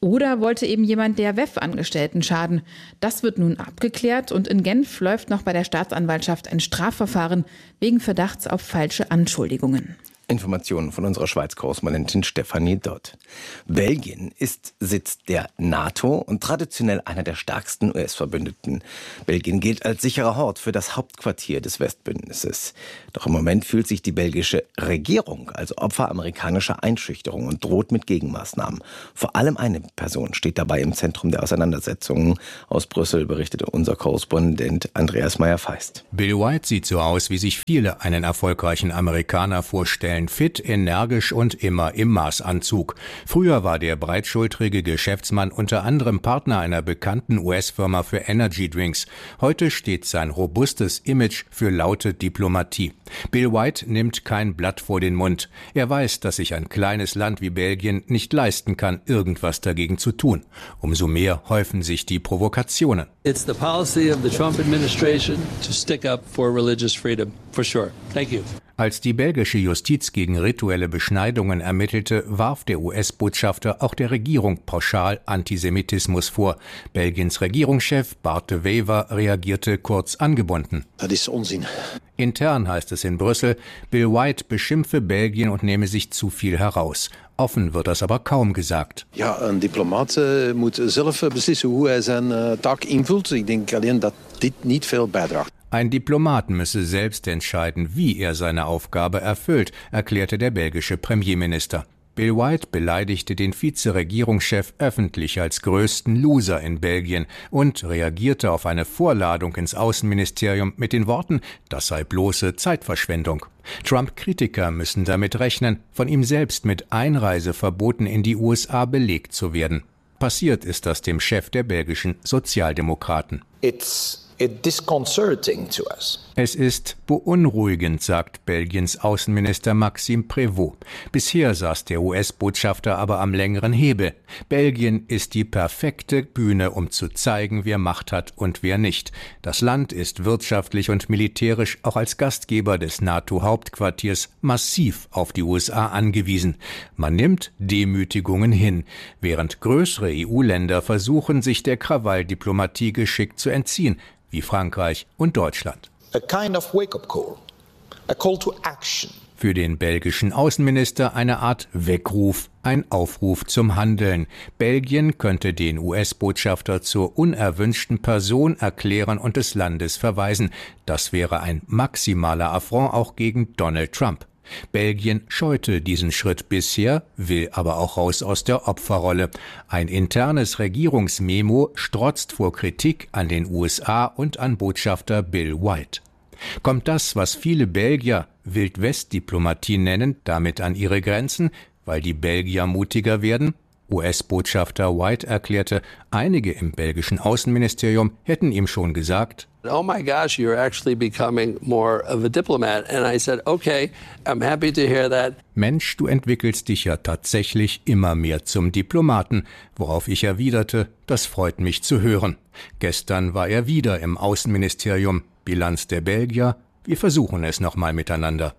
Oder wollte eben jemand der WEF-Angestellten schaden? Das wird nun abgeklärt und in Genf läuft noch bei der Staatsanwaltschaft ein Strafverfahren wegen Verdachts auf falsche Anschuldigungen. Informationen von unserer Schweiz-Korrespondentin Stefanie Dott. Belgien ist Sitz der NATO und traditionell einer der stärksten US-Verbündeten. Belgien gilt als sicherer Hort für das Hauptquartier des Westbündnisses. Doch im Moment fühlt sich die belgische Regierung als Opfer amerikanischer Einschüchterung und droht mit Gegenmaßnahmen. Vor allem eine Person steht dabei im Zentrum der Auseinandersetzungen. Aus Brüssel berichtete unser Korrespondent Andreas Meyer-Feist. Bill White sieht so aus, wie sich viele einen erfolgreichen Amerikaner vorstellen. Fit, energisch und immer im Maßanzug. Früher war der breitschultrige Geschäftsmann unter anderem Partner einer bekannten US-Firma für Energy Drinks. Heute steht sein robustes Image für laute Diplomatie. Bill White nimmt kein Blatt vor den Mund. Er weiß, dass sich ein kleines Land wie Belgien nicht leisten kann, irgendwas dagegen zu tun. Umso mehr häufen sich die Provokationen. It's the policy of the Trump administration to stick up for religious freedom, for sure. Thank you. Als die belgische Justiz gegen rituelle Beschneidungen ermittelte, warf der US-Botschafter auch der Regierung pauschal Antisemitismus vor. Belgiens Regierungschef Bart de Wever reagierte kurz angebunden. Das ist Unsinn. Intern heißt es in Brüssel, Bill White beschimpfe Belgien und nehme sich zu viel heraus. Offen wird das aber kaum gesagt. Ja, een diplomaat moet zelf beslissen hoe zijn taak invult. Ik denk alleen dat dit niet veel bijdraagt. Ein Diplomat müsse selbst entscheiden, wie er seine Aufgabe erfüllt, erklärte der belgische Premierminister. Bill White beleidigte den Vizeregierungschef öffentlich als größten Loser in Belgien und reagierte auf eine Vorladung ins Außenministerium mit den Worten, das sei bloße Zeitverschwendung. Trump-Kritiker müssen damit rechnen, von ihm selbst mit Einreiseverboten in die USA belegt zu werden. Passiert ist das dem Chef der belgischen Sozialdemokraten. It's disconcerting to us. Es ist beunruhigend, sagt Belgiens Außenminister Maxime Prévost. Bisher saß der US-Botschafter aber am längeren Hebel. Belgien ist die perfekte Bühne, um zu zeigen, wer Macht hat und wer nicht. Das Land ist wirtschaftlich und militärisch auch als Gastgeber des NATO-Hauptquartiers massiv auf die USA angewiesen. Man nimmt Demütigungen hin, während größere EU-Länder versuchen, sich der Krawalldiplomatie geschickt zu entziehen, wie Frankreich und Deutschland. A kind of wake-up call, a call to action. Für den belgischen Außenminister eine Art Weckruf, ein Aufruf zum Handeln. Belgien könnte den US-Botschafter zur unerwünschten Person erklären und des Landes verweisen. Das wäre ein maximaler Affront auch gegen Donald Trump. Belgien scheute diesen Schritt bisher, will aber auch raus aus der Opferrolle. Ein internes Regierungsmemo strotzt vor Kritik an den USA und an Botschafter Bill White. Kommt das, was viele Belgier Wild-West-Diplomatie nennen, damit an ihre Grenzen, weil die Belgier mutiger werden? US-Botschafter White erklärte, einige im belgischen Außenministerium hätten ihm schon gesagt: Oh my gosh, you're actually becoming more of a diplomat. And I said, okay, I'm happy to hear that. Mensch, du entwickelst dich ja tatsächlich immer mehr zum Diplomaten, worauf ich erwiderte, das freut mich zu hören. Gestern war er wieder im Außenministerium. Bilanz der Belgier, wir versuchen es nochmal miteinander.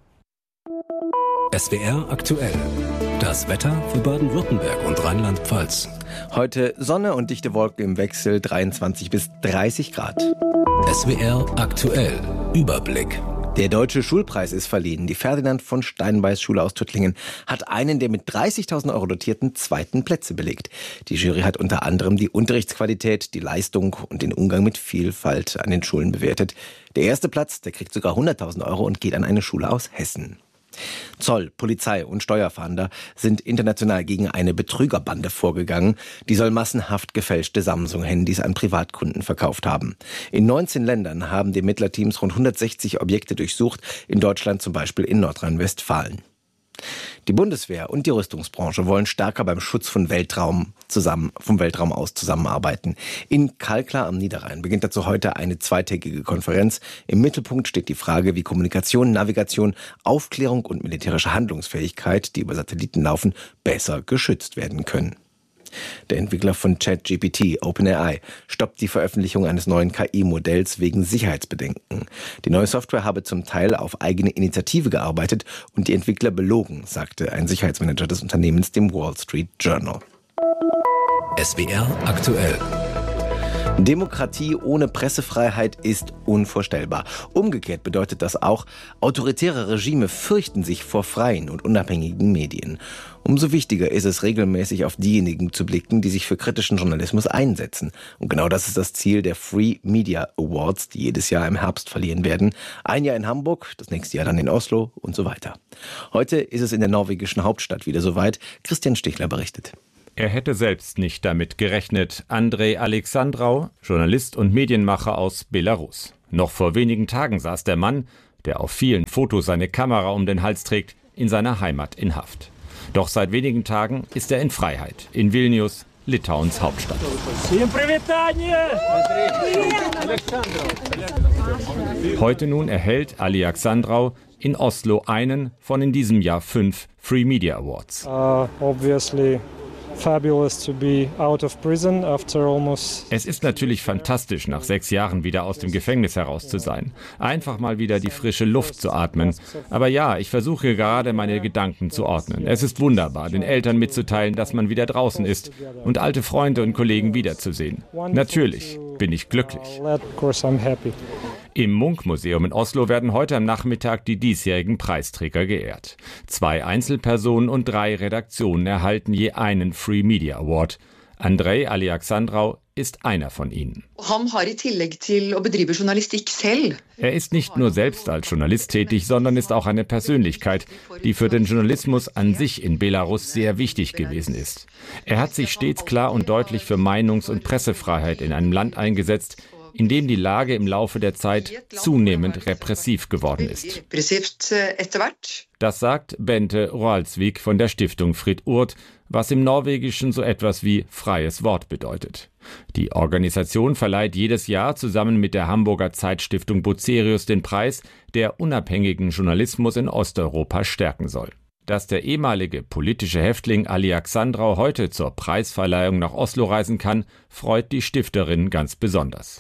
SWR aktuell. Das Wetter für Baden-Württemberg und Rheinland-Pfalz. Heute Sonne und dichte Wolken im Wechsel, 23 bis 30 Grad. SWR aktuell. Überblick. Der Deutsche Schulpreis ist verliehen. Die Ferdinand von Steinbeis Schule aus Tuttlingen hat einen der mit 30.000 € dotierten zweiten Plätze belegt. Die Jury hat unter anderem die Unterrichtsqualität, die Leistung und den Umgang mit Vielfalt an den Schulen bewertet. Der erste Platz, der kriegt sogar 100.000 € und geht an eine Schule aus Hessen. Zoll, Polizei und Steuerfahnder sind international gegen eine Betrügerbande vorgegangen. Die soll massenhaft gefälschte Samsung-Handys an Privatkunden verkauft haben. In 19 Ländern haben die Ermittlerteams rund 160 Objekte durchsucht, in Deutschland zum Beispiel in Nordrhein-Westfalen. Die Bundeswehr und die Rüstungsbranche wollen stärker beim Schutz vom Weltraum aus zusammenarbeiten. In Kalkar am Niederrhein beginnt dazu heute eine zweitägige Konferenz. Im Mittelpunkt steht die Frage, wie Kommunikation, Navigation, Aufklärung und militärische Handlungsfähigkeit, die über Satelliten laufen, besser geschützt werden können. Der Entwickler von ChatGPT, OpenAI, stoppt die Veröffentlichung eines neuen KI-Modells wegen Sicherheitsbedenken. Die neue Software habe zum Teil auf eigene Initiative gearbeitet und die Entwickler belogen, sagte ein Sicherheitsmanager des Unternehmens dem Wall Street Journal. SWR aktuell. Demokratie ohne Pressefreiheit ist unvorstellbar. Umgekehrt bedeutet das auch, autoritäre Regime fürchten sich vor freien und unabhängigen Medien. Umso wichtiger ist es, regelmäßig auf diejenigen zu blicken, die sich für kritischen Journalismus einsetzen. Und genau das ist das Ziel der Free Media Awards, die jedes Jahr im Herbst verliehen werden. Ein Jahr in Hamburg, das nächste Jahr dann in Oslo und so weiter. Heute ist es in der norwegischen Hauptstadt wieder soweit. Christian Stichler berichtet. Er hätte selbst nicht damit gerechnet. Andrej Alexandrov, Journalist und Medienmacher aus Belarus. Noch vor wenigen Tagen saß der Mann, der auf vielen Fotos seine Kamera um den Hals trägt, in seiner Heimat in Haft. Doch seit wenigen Tagen ist er in Freiheit, in Vilnius, Litauens Hauptstadt. Heute nun erhält Alexandrov in Oslo einen von in diesem Jahr 5 Free Media Awards. Es ist natürlich fantastisch, nach 6 Jahren wieder aus dem Gefängnis heraus zu sein. Einfach mal wieder die frische Luft zu atmen. Aber ja, ich versuche gerade meine Gedanken zu ordnen. Es ist wunderbar, den Eltern mitzuteilen, dass man wieder draußen ist und alte Freunde und Kollegen wiederzusehen. Natürlich bin ich glücklich. Im Munch-Museum in Oslo werden heute am Nachmittag die diesjährigen Preisträger geehrt. 2 Einzelpersonen und 3 Redaktionen erhalten je einen Free Media Award. Andrej Alexandrov ist einer von ihnen. Er ist nicht nur selbst als Journalist tätig, sondern ist auch eine Persönlichkeit, die für den Journalismus an sich in Belarus sehr wichtig gewesen ist. Er hat sich stets klar und deutlich für Meinungs- und Pressefreiheit in einem Land eingesetzt, in dem die Lage im Laufe der Zeit zunehmend repressiv geworden ist. Das sagt Bente Roaldsvik von der Stiftung Fritt Urt, was im Norwegischen so etwas wie freies Wort bedeutet. Die Organisation verleiht jedes Jahr zusammen mit der Hamburger Zeitstiftung Bucerius den Preis, der unabhängigen Journalismus in Osteuropa stärken soll. Dass der ehemalige politische Häftling Alexandrov heute zur Preisverleihung nach Oslo reisen kann, freut die Stifterin ganz besonders.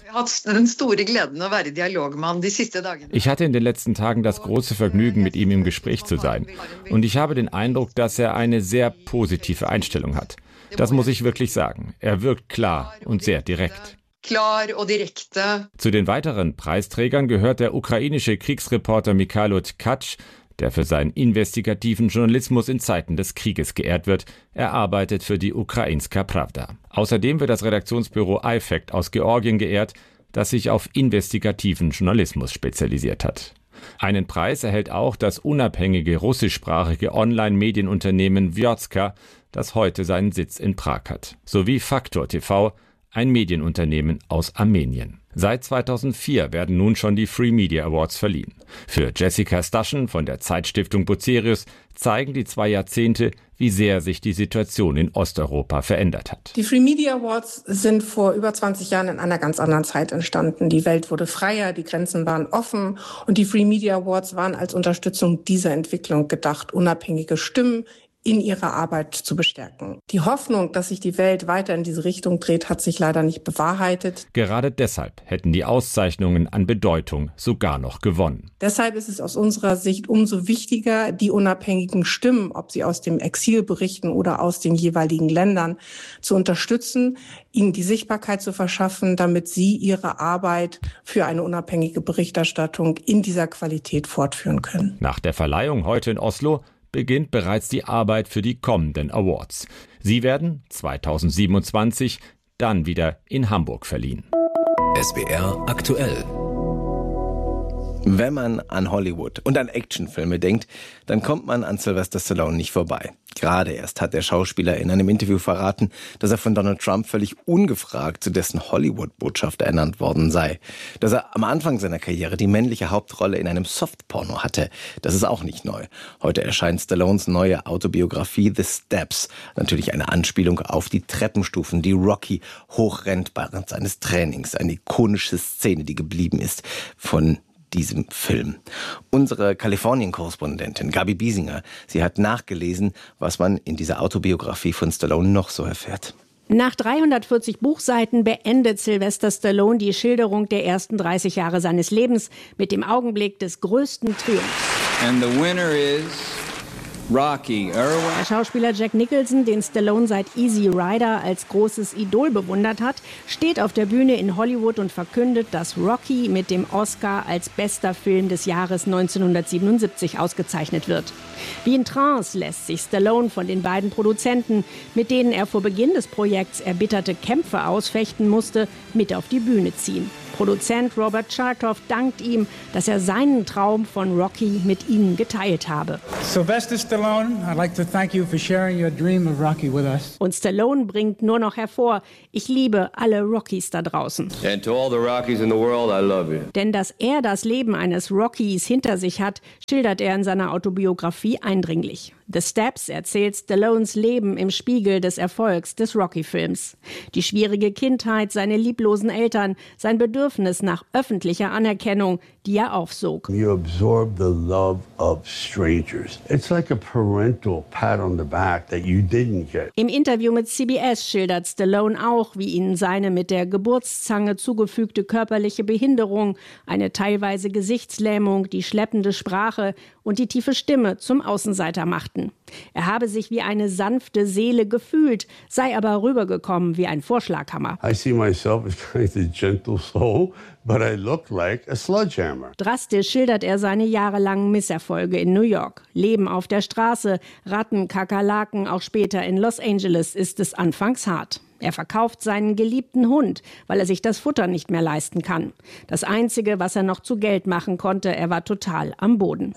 Ich hatte in den letzten Tagen das große Vergnügen, mit ihm im Gespräch zu sein. Und ich habe den Eindruck, dass er eine sehr positive Einstellung hat. Das muss ich wirklich sagen. Er wirkt klar und sehr direkt. Zu den weiteren Preisträgern gehört der ukrainische Kriegsreporter Mikhailo Tkach, der für seinen investigativen Journalismus in Zeiten des Krieges geehrt wird. Er arbeitet für die Ukrainska Pravda. Außerdem wird das Redaktionsbüro iFact aus Georgien geehrt, das sich auf investigativen Journalismus spezialisiert hat. Einen Preis erhält auch das unabhängige russischsprachige Online-Medienunternehmen Vjotska, das heute seinen Sitz in Prag hat, sowie Faktor TV, ein Medienunternehmen aus Armenien. Seit 2004 werden nun schon die Free Media Awards verliehen. Für Jessica Staschen von der Zeitstiftung Bucerius zeigen die 2 Jahrzehnte, wie sehr sich die Situation in Osteuropa verändert hat. Die Free Media Awards sind vor über 20 Jahren in einer ganz anderen Zeit entstanden. Die Welt wurde freier, die Grenzen waren offen und die Free Media Awards waren als Unterstützung dieser Entwicklung gedacht, unabhängige Stimmen in ihrer Arbeit zu bestärken. Die Hoffnung, dass sich die Welt weiter in diese Richtung dreht, hat sich leider nicht bewahrheitet. Gerade deshalb hätten die Auszeichnungen an Bedeutung sogar noch gewonnen. Deshalb ist es aus unserer Sicht umso wichtiger, die unabhängigen Stimmen, ob sie aus dem Exil berichten oder aus den jeweiligen Ländern, zu unterstützen, ihnen die Sichtbarkeit zu verschaffen, damit sie ihre Arbeit für eine unabhängige Berichterstattung in dieser Qualität fortführen können. Nach der Verleihung heute in Oslo beginnt bereits die Arbeit für die kommenden Awards. Sie werden 2027 dann wieder in Hamburg verliehen. SWR aktuell. Wenn man an Hollywood und an Actionfilme denkt, dann kommt man an Sylvester Stallone nicht vorbei. Gerade erst hat der Schauspieler in einem Interview verraten, dass er von Donald Trump völlig ungefragt zu dessen Hollywood-Botschafter ernannt worden sei. Dass er am Anfang seiner Karriere die männliche Hauptrolle in einem Softporno hatte, das ist auch nicht neu. Heute erscheint Stallones neue Autobiografie The Steps. Natürlich eine Anspielung auf die Treppenstufen, die Rocky hochrennt während seines Trainings. Eine ikonische Szene, die geblieben ist von diesem Film. Unsere Kalifornien-Korrespondentin Gabi Biesinger, sie hat nachgelesen, was man in dieser Autobiografie von Stallone noch so erfährt. Nach 340 Buchseiten beendet Sylvester Stallone die Schilderung der ersten 30 Jahre seines Lebens mit dem Augenblick des größten Triumphs. And the winner is Rocky Irwin. Der Schauspieler Jack Nicholson, den Stallone seit Easy Rider als großes Idol bewundert hat, steht auf der Bühne in Hollywood und verkündet, dass Rocky mit dem Oscar als bester Film des Jahres 1977 ausgezeichnet wird. Wie in Trance lässt sich Stallone von den beiden Produzenten, mit denen er vor Beginn des Projekts erbitterte Kämpfe ausfechten musste, mit auf die Bühne ziehen. Produzent Robert Chartoff dankt ihm, dass er seinen Traum von Rocky mit ihnen geteilt habe. Sylvester Stallone, I'd like to thank you for sharing your dream of Rocky with us. Und Stallone bringt nur noch hervor: Ich liebe alle Rockies da draußen. And to all the Rockies in the world, I love you. Denn dass er das Leben eines Rockies hinter sich hat, schildert er in seiner Autobiografie eindringlich. The Steps erzählt Stallones Leben im Spiegel des Erfolgs des Rocky-Films. Die schwierige Kindheit, seine lieblosen Eltern, sein Bedürfnis nach öffentlicher Anerkennung, die er aufsog. You absorb the love of strangers. It's like a parental pat on the back that you didn't get. Im Interview mit CBS schildert Stallone auch, wie ihn seine mit der Geburtszange zugefügte körperliche Behinderung, eine teilweise Gesichtslähmung, die schleppende Sprache und die tiefe Stimme zum Außenseiter machten. Er habe sich wie eine sanfte Seele gefühlt, sei aber rübergekommen wie ein Vorschlaghammer. I see myself as kind of a gentle soul, but I look like a sledgehammer. Drastisch schildert er seine jahrelangen Misserfolge in New York. Leben auf der Straße, Ratten, Kakerlaken, auch später in Los Angeles ist es anfangs hart. Er verkauft seinen geliebten Hund, weil er sich das Futter nicht mehr leisten kann. Das Einzige, was er noch zu Geld machen konnte, er war total am Boden.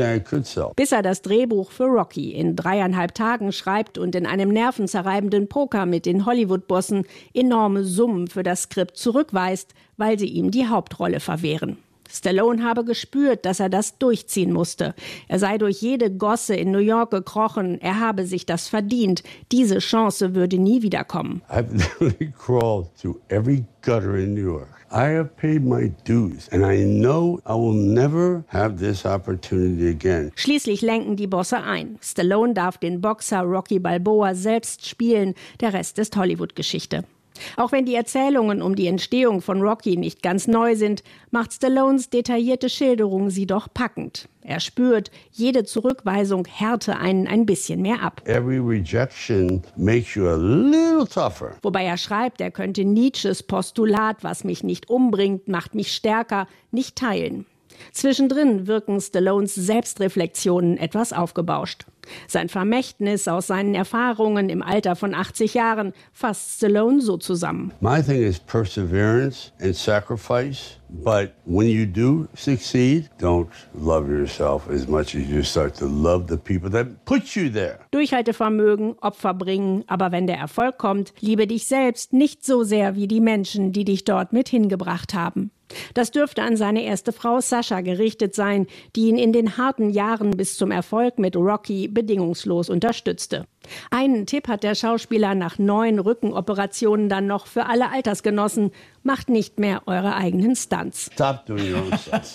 Bis er das Drehbuch für Rocky in 3,5 Tagen schreibt und in einem nervenzerreibenden Poker mit den Hollywood-Bossen enorme Summen für das Skript zurückweist, weil sie ihm die Hauptrolle verwehren. Stallone habe gespürt, dass er das durchziehen musste. Er sei durch jede Gosse in New York gekrochen. Er habe sich das verdient. Diese Chance würde nie wiederkommen. I've literally crawled through every gutter in New York. I have paid my dues and I know I will never have this opportunity again. Schließlich lenken die Bosse ein. Stallone darf den Boxer Rocky Balboa selbst spielen. Der Rest ist Hollywood-Geschichte. Auch wenn die Erzählungen um die Entstehung von Rocky nicht ganz neu sind, macht Stallones detaillierte Schilderung sie doch packend. Er spürt, jede Zurückweisung härte einen ein bisschen mehr ab. Every rejection makes you a little tougher. Wobei er schreibt, er könnte Nietzsches Postulat, was mich nicht umbringt, macht mich stärker, nicht teilen. Zwischendrin wirken Stallones Selbstreflexionen etwas aufgebauscht. Sein Vermächtnis aus seinen Erfahrungen im Alter von 80 Jahren fasst Stallone so zusammen. My thing is perseverance and sacrifice, but when you do succeed, don't love yourself as much as you start to love the people that put you there. Durchhaltevermögen, Opfer bringen, aber wenn der Erfolg kommt, liebe dich selbst nicht so sehr wie die Menschen, die dich dort mit hingebracht haben. Das dürfte an seine erste Frau Sasha gerichtet sein, die ihn in den harten Jahren bis zum Erfolg mit Rocky bedingungslos unterstützte. Einen Tipp hat der Schauspieler nach 9 Rückenoperationen dann noch für alle Altersgenossen: Macht nicht mehr eure eigenen Stunts. Stop doing your own stunts.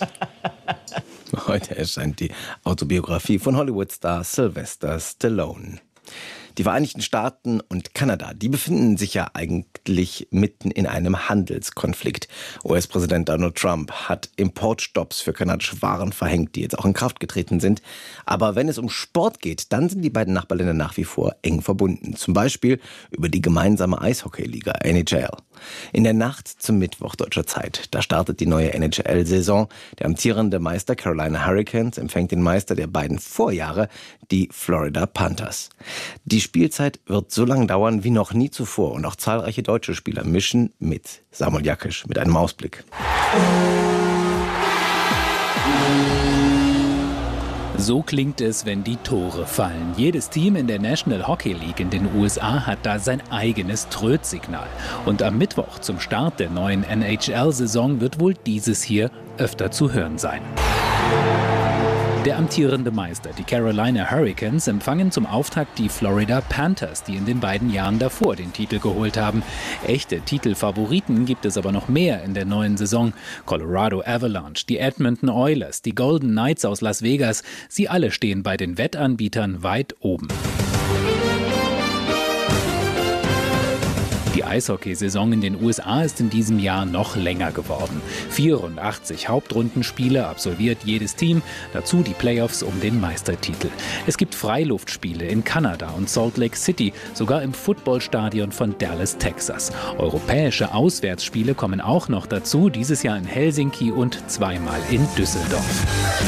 Heute erscheint die Autobiografie von Hollywood-Star Sylvester Stallone. Die Vereinigten Staaten und Kanada, die befinden sich ja eigentlich mitten in einem Handelskonflikt. US-Präsident Donald Trump hat Importstopps für kanadische Waren verhängt, die jetzt auch in Kraft getreten sind. Aber wenn es um Sport geht, dann sind die beiden Nachbarländer nach wie vor eng verbunden. Zum Beispiel über die gemeinsame Eishockeyliga NHL. In der Nacht zum Mittwoch deutscher Zeit, da startet die neue NHL-Saison. Der amtierende Meister Carolina Hurricanes empfängt den Meister der beiden Vorjahre, die Florida Panthers. Die Spielzeit wird so lange dauern wie noch nie zuvor und auch zahlreiche deutsche Spieler mischen mit. Samuel Jakisch mit einem Ausblick. So klingt es, wenn die Tore fallen. Jedes Team in der National Hockey League in den USA hat da sein eigenes Trötsignal. Und am Mittwoch zum Start der neuen NHL-Saison wird wohl dieses hier öfter zu hören sein. Der amtierende Meister, die Carolina Hurricanes, empfangen zum Auftakt die Florida Panthers, die in den beiden Jahren davor den Titel geholt haben. Echte Titelfavoriten gibt es aber noch mehr in der neuen Saison. Colorado Avalanche, die Edmonton Oilers, die Golden Knights aus Las Vegas, sie alle stehen bei den Wettanbietern weit oben. Die Eishockeysaison in den USA ist in diesem Jahr noch länger geworden. 84 Hauptrundenspiele absolviert jedes Team, dazu die Playoffs um den Meistertitel. Es gibt Freiluftspiele in Kanada und Salt Lake City, sogar im Footballstadion von Dallas, Texas. Europäische Auswärtsspiele kommen auch noch dazu, dieses Jahr in Helsinki und zweimal in Düsseldorf.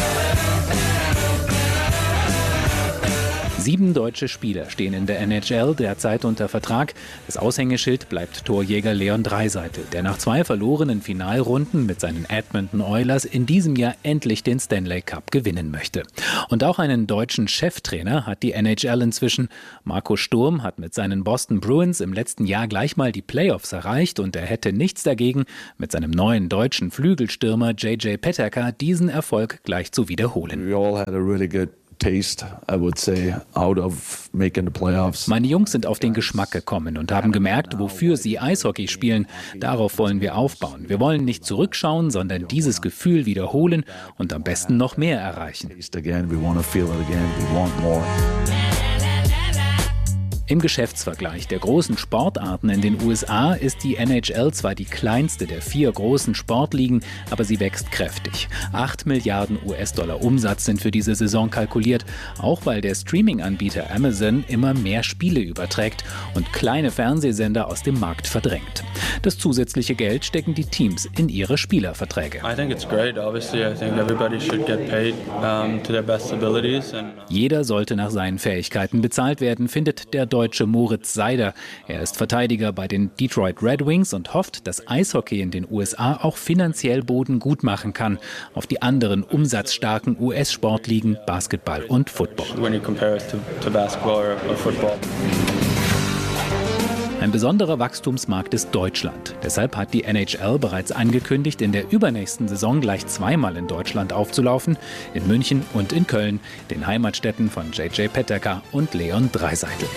7 deutsche Spieler stehen in der NHL derzeit unter Vertrag. Das Aushängeschild bleibt Torjäger Leon Draisaitl, der nach 2 verlorenen Finalrunden mit seinen Edmonton Oilers in diesem Jahr endlich den Stanley Cup gewinnen möchte. Und auch einen deutschen Cheftrainer hat die NHL inzwischen. Marco Sturm hat mit seinen Boston Bruins im letzten Jahr gleich mal die Playoffs erreicht und er hätte nichts dagegen, mit seinem neuen deutschen Flügelstürmer JJ Peterka diesen Erfolg gleich zu wiederholen. We all had a really good taste, I would say, out of making the playoffs. Meine Jungs sind auf den Geschmack gekommen und haben gemerkt, wofür sie Eishockey spielen. Darauf wollen wir aufbauen. Wir wollen nicht zurückschauen, sondern dieses Gefühl wiederholen und am besten noch mehr erreichen. Im Geschäftsvergleich der großen Sportarten in den USA ist die NHL zwar die kleinste der 4 großen Sportligen, aber sie wächst kräftig. 8 Milliarden US-Dollar Umsatz sind für diese Saison kalkuliert, auch weil der Streaming-Anbieter Amazon immer mehr Spiele überträgt und kleine Fernsehsender aus dem Markt verdrängt. Das zusätzliche Geld stecken die Teams in ihre Spielerverträge. Jeder sollte nach seinen Fähigkeiten bezahlt werden, findet der Deutsche Moritz Seider. Er ist Verteidiger bei den Detroit Red Wings und hofft, dass Eishockey in den USA auch finanziell Boden gut machen kann auf die anderen umsatzstarken US-Sportligen Basketball und Football. Ein besonderer Wachstumsmarkt ist Deutschland. Deshalb hat die NHL bereits angekündigt, in der übernächsten Saison gleich 2-mal in Deutschland aufzulaufen, in München und in Köln, den Heimatstädten von JJ Peterka und Leon Draisaitl.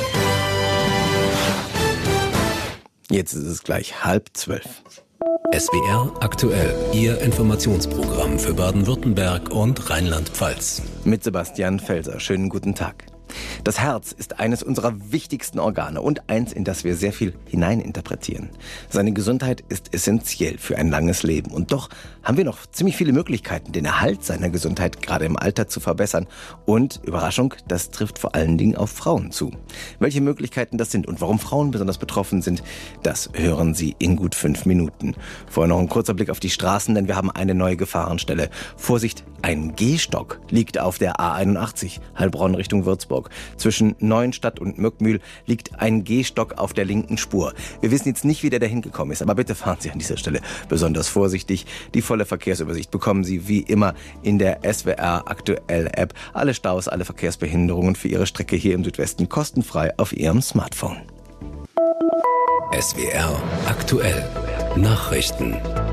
Jetzt ist es gleich 11:30. SWR aktuell, Ihr Informationsprogramm für Baden-Württemberg und Rheinland-Pfalz. Mit Sebastian Felser. Schönen guten Tag. Das Herz ist eines unserer wichtigsten Organe und eins, in das wir sehr viel hineininterpretieren. Seine Gesundheit ist essentiell für ein langes Leben. Und doch haben wir noch ziemlich viele Möglichkeiten, den Erhalt seiner Gesundheit gerade im Alter zu verbessern. Und, Überraschung, das trifft vor allen Dingen auf Frauen zu. Welche Möglichkeiten das sind und warum Frauen besonders betroffen sind, das hören Sie in gut 5 Minuten. Vorher noch ein kurzer Blick auf die Straßen, denn wir haben eine neue Gefahrenstelle. Vorsicht, ein Gehstock liegt auf der A81, Heilbronn Richtung Würzburg. Zwischen Neuenstadt und Möckmühl liegt ein Gehstock auf der linken Spur. Wir wissen jetzt nicht, wie der dahin gekommen ist, aber bitte fahren Sie an dieser Stelle besonders vorsichtig. Die volle Verkehrsübersicht bekommen Sie wie immer in der SWR Aktuell App. Alle Staus, alle Verkehrsbehinderungen für Ihre Strecke hier im Südwesten kostenfrei auf Ihrem Smartphone. SWR Aktuell Nachrichten.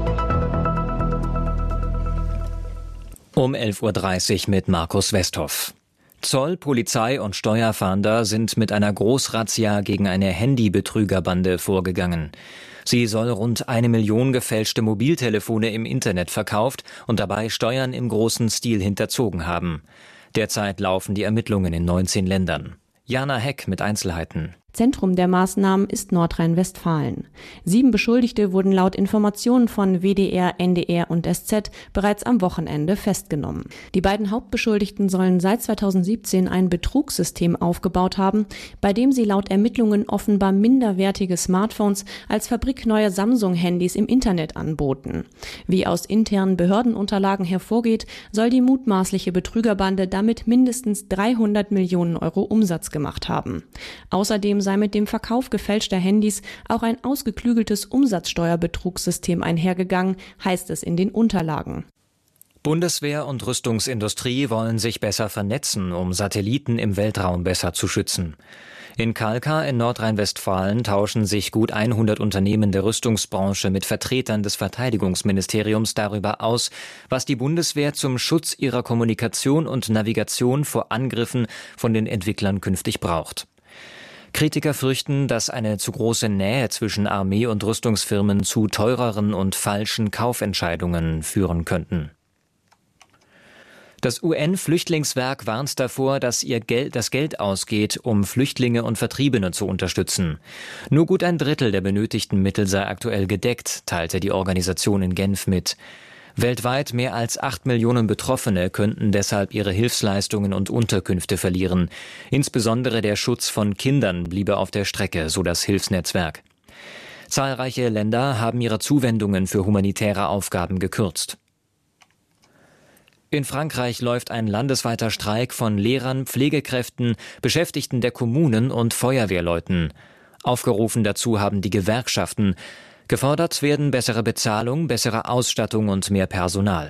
Um 11:30 Uhr mit Markus Westhoff. Zoll, Polizei und Steuerfahnder sind mit einer Großrazzia gegen eine Handybetrügerbande vorgegangen. Sie soll rund 1 Million gefälschte Mobiltelefone im Internet verkauft und dabei Steuern im großen Stil hinterzogen haben. Derzeit laufen die Ermittlungen in 19 Ländern. Jana Heck mit Einzelheiten. Zentrum der Maßnahmen ist Nordrhein-Westfalen. 7 Beschuldigte wurden laut Informationen von WDR, NDR und SZ bereits am Wochenende festgenommen. Die beiden Hauptbeschuldigten sollen seit 2017 ein Betrugssystem aufgebaut haben, bei dem sie laut Ermittlungen offenbar minderwertige Smartphones als fabrikneue Samsung-Handys im Internet anboten. Wie aus internen Behördenunterlagen hervorgeht, soll die mutmaßliche Betrügerbande damit mindestens 300 Millionen Euro Umsatz gemacht haben. Außerdem sei mit dem Verkauf gefälschter Handys auch ein ausgeklügeltes Umsatzsteuerbetrugssystem einhergegangen, heißt es in den Unterlagen. Bundeswehr und Rüstungsindustrie wollen sich besser vernetzen, um Satelliten im Weltraum besser zu schützen. In Kalkar in Nordrhein-Westfalen tauschen sich gut 100 Unternehmen der Rüstungsbranche mit Vertretern des Verteidigungsministeriums darüber aus, was die Bundeswehr zum Schutz ihrer Kommunikation und Navigation vor Angriffen von den Entwicklern künftig braucht. Kritiker fürchten, dass eine zu große Nähe zwischen Armee und Rüstungsfirmen zu teureren und falschen Kaufentscheidungen führen könnten. Das UN-Flüchtlingswerk warnt davor, dass das Geld ausgeht, um Flüchtlinge und Vertriebene zu unterstützen. Nur gut ein Drittel der benötigten Mittel sei aktuell gedeckt, teilte die Organisation in Genf mit. Weltweit mehr als 8 Millionen Betroffene könnten deshalb ihre Hilfsleistungen und Unterkünfte verlieren. Insbesondere der Schutz von Kindern bliebe auf der Strecke, so das Hilfsnetzwerk. Zahlreiche Länder haben ihre Zuwendungen für humanitäre Aufgaben gekürzt. In Frankreich läuft ein landesweiter Streik von Lehrern, Pflegekräften, Beschäftigten der Kommunen und Feuerwehrleuten. Aufgerufen dazu haben die Gewerkschaften. Gefordert werden bessere Bezahlung, bessere Ausstattung und mehr Personal.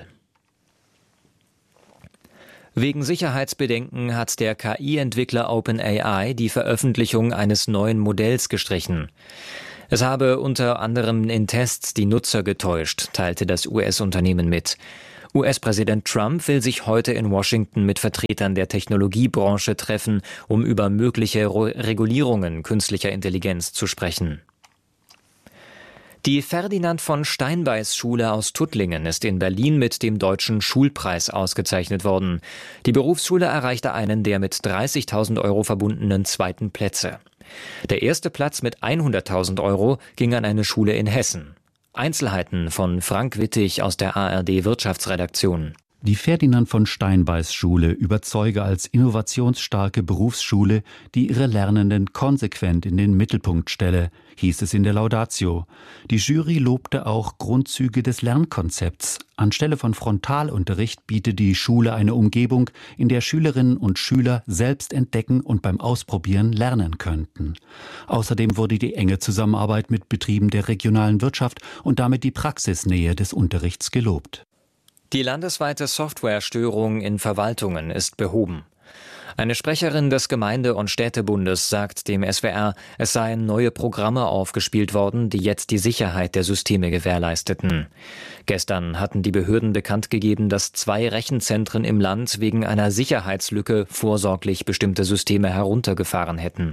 Wegen Sicherheitsbedenken hat der KI-Entwickler OpenAI die Veröffentlichung eines neuen Modells gestrichen. Es habe unter anderem in Tests die Nutzer getäuscht, teilte das US-Unternehmen mit. US-Präsident Trump will sich heute in Washington mit Vertretern der Technologiebranche treffen, um über mögliche Regulierungen künstlicher Intelligenz zu sprechen. Die Ferdinand von Steinbeis Schule aus Tuttlingen ist in Berlin mit dem Deutschen Schulpreis ausgezeichnet worden. Die Berufsschule erreichte einen der mit 30.000 Euro verbundenen zweiten Plätze. Der erste Platz mit 100.000 Euro ging an eine Schule in Hessen. Einzelheiten von Frank Wittig aus der ARD Wirtschaftsredaktion. Die Ferdinand von Steinbeis Schule überzeuge als innovationsstarke Berufsschule, die ihre Lernenden konsequent in den Mittelpunkt stelle, hieß es in der Laudatio. Die Jury lobte auch Grundzüge des Lernkonzepts. Anstelle von Frontalunterricht biete die Schule eine Umgebung, in der Schülerinnen und Schüler selbst entdecken und beim Ausprobieren lernen könnten. Außerdem wurde die enge Zusammenarbeit mit Betrieben der regionalen Wirtschaft und damit die Praxisnähe des Unterrichts gelobt. Die landesweite Softwarestörung in Verwaltungen ist behoben. Eine Sprecherin des Gemeinde- und Städtebundes sagt dem SWR, es seien neue Programme aufgespielt worden, die jetzt die Sicherheit der Systeme gewährleisteten. Gestern hatten die Behörden bekannt gegeben, dass 2 Rechenzentren im Land wegen einer Sicherheitslücke vorsorglich bestimmte Systeme heruntergefahren hätten.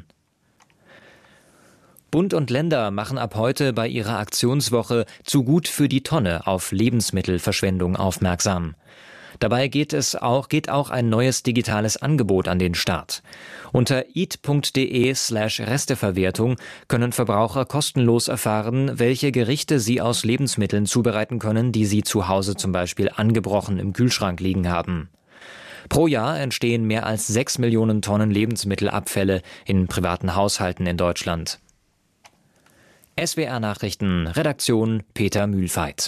Bund und Länder machen ab heute bei ihrer Aktionswoche Zu gut für die Tonne auf Lebensmittelverschwendung aufmerksam. Dabei geht auch ein neues digitales Angebot an den Start. Unter eat.de/Resteverwertung können Verbraucher kostenlos erfahren, welche Gerichte sie aus Lebensmitteln zubereiten können, die sie zu Hause zum Beispiel angebrochen im Kühlschrank liegen haben. Pro Jahr entstehen mehr als 6 Millionen Tonnen Lebensmittelabfälle in privaten Haushalten in Deutschland. SWR Nachrichten, Redaktion Peter Mühlfeit.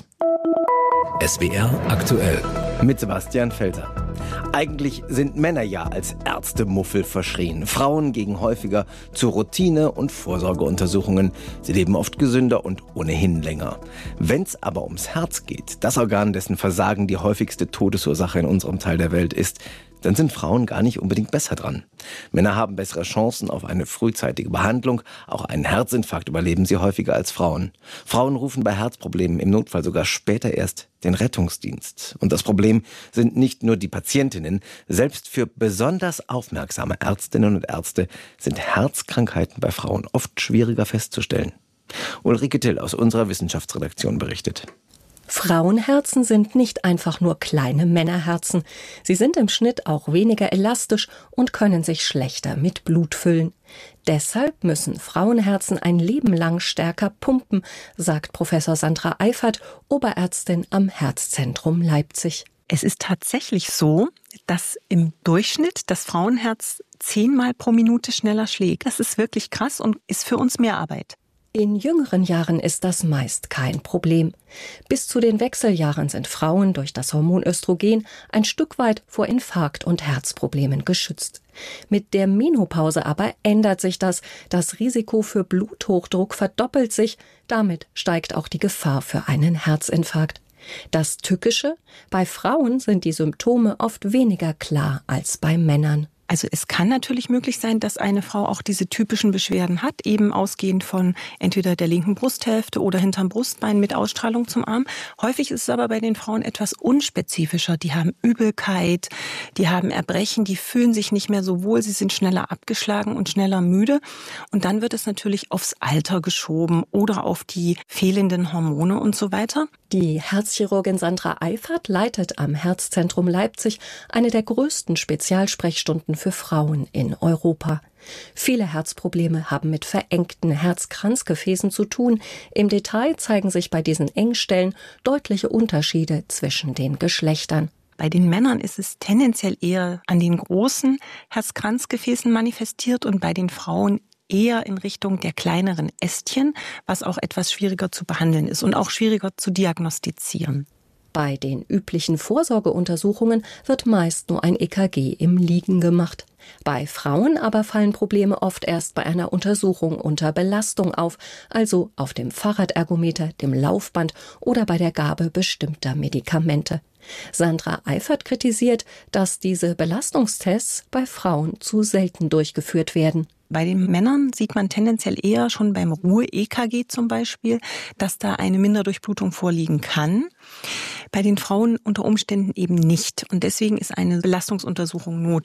SWR aktuell. Mit Sebastian Felser. Eigentlich sind Männer ja als Ärztemuffel verschrien. Frauen gehen häufiger zu Routine- und Vorsorgeuntersuchungen. Sie leben oft gesünder und ohnehin länger. Wenn's aber ums Herz geht, das Organ, dessen Versagen die häufigste Todesursache in unserem Teil der Welt ist, dann sind Frauen gar nicht unbedingt besser dran. Männer haben bessere Chancen auf eine frühzeitige Behandlung. Auch einen Herzinfarkt überleben sie häufiger als Frauen. Frauen rufen bei Herzproblemen im Notfall sogar später erst den Rettungsdienst. Und das Problem sind nicht nur die Patientinnen. Selbst für besonders aufmerksame Ärztinnen und Ärzte sind Herzkrankheiten bei Frauen oft schwieriger festzustellen. Ulrike Till aus unserer Wissenschaftsredaktion berichtet. Frauenherzen sind nicht einfach nur kleine Männerherzen. Sie sind im Schnitt auch weniger elastisch und können sich schlechter mit Blut füllen. Deshalb müssen Frauenherzen ein Leben lang stärker pumpen, sagt Professor Sandra Eifert, Oberärztin am Herzzentrum Leipzig. Es ist tatsächlich so, dass im Durchschnitt das Frauenherz 10-mal pro Minute schneller schlägt. Das ist wirklich krass und ist für uns mehr Arbeit. In jüngeren Jahren ist das meist kein Problem. Bis zu den Wechseljahren sind Frauen durch das Hormon Östrogen ein Stück weit vor Infarkt und Herzproblemen geschützt. Mit der Menopause aber ändert sich das. Das Risiko für Bluthochdruck verdoppelt sich. Damit steigt auch die Gefahr für einen Herzinfarkt. Das Tückische: Bei Frauen sind die Symptome oft weniger klar als bei Männern. Also es kann natürlich möglich sein, dass eine Frau auch diese typischen Beschwerden hat, eben ausgehend von entweder der linken Brusthälfte oder hinterm Brustbein mit Ausstrahlung zum Arm. Häufig ist es aber bei den Frauen etwas unspezifischer. Die haben Übelkeit, die haben Erbrechen, die fühlen sich nicht mehr so wohl, sie sind schneller abgeschlagen und schneller müde. Und dann wird es natürlich aufs Alter geschoben oder auf die fehlenden Hormone und so weiter. Die Herzchirurgin Sandra Eifert leitet am Herzzentrum Leipzig eine der größten Spezialsprechstunden für Frauen in Europa. Viele Herzprobleme haben mit verengten Herzkranzgefäßen zu tun. Im Detail zeigen sich bei diesen Engstellen deutliche Unterschiede zwischen den Geschlechtern. Bei den Männern ist es tendenziell eher an den großen Herzkranzgefäßen manifestiert und bei den Frauen eher in Richtung der kleineren Ästchen, was auch etwas schwieriger zu behandeln ist und auch schwieriger zu diagnostizieren. Bei den üblichen Vorsorgeuntersuchungen wird meist nur ein EKG im Liegen gemacht. Bei Frauen aber fallen Probleme oft erst bei einer Untersuchung unter Belastung auf, also auf dem Fahrradergometer, dem Laufband oder bei der Gabe bestimmter Medikamente. Sandra Eifert kritisiert, dass diese Belastungstests bei Frauen zu selten durchgeführt werden. Bei den Männern sieht man tendenziell eher schon beim Ruhe-EKG zum Beispiel, dass da eine Minderdurchblutung vorliegen kann. Bei den Frauen unter Umständen eben nicht. Und deswegen ist eine Belastungsuntersuchung notwendig.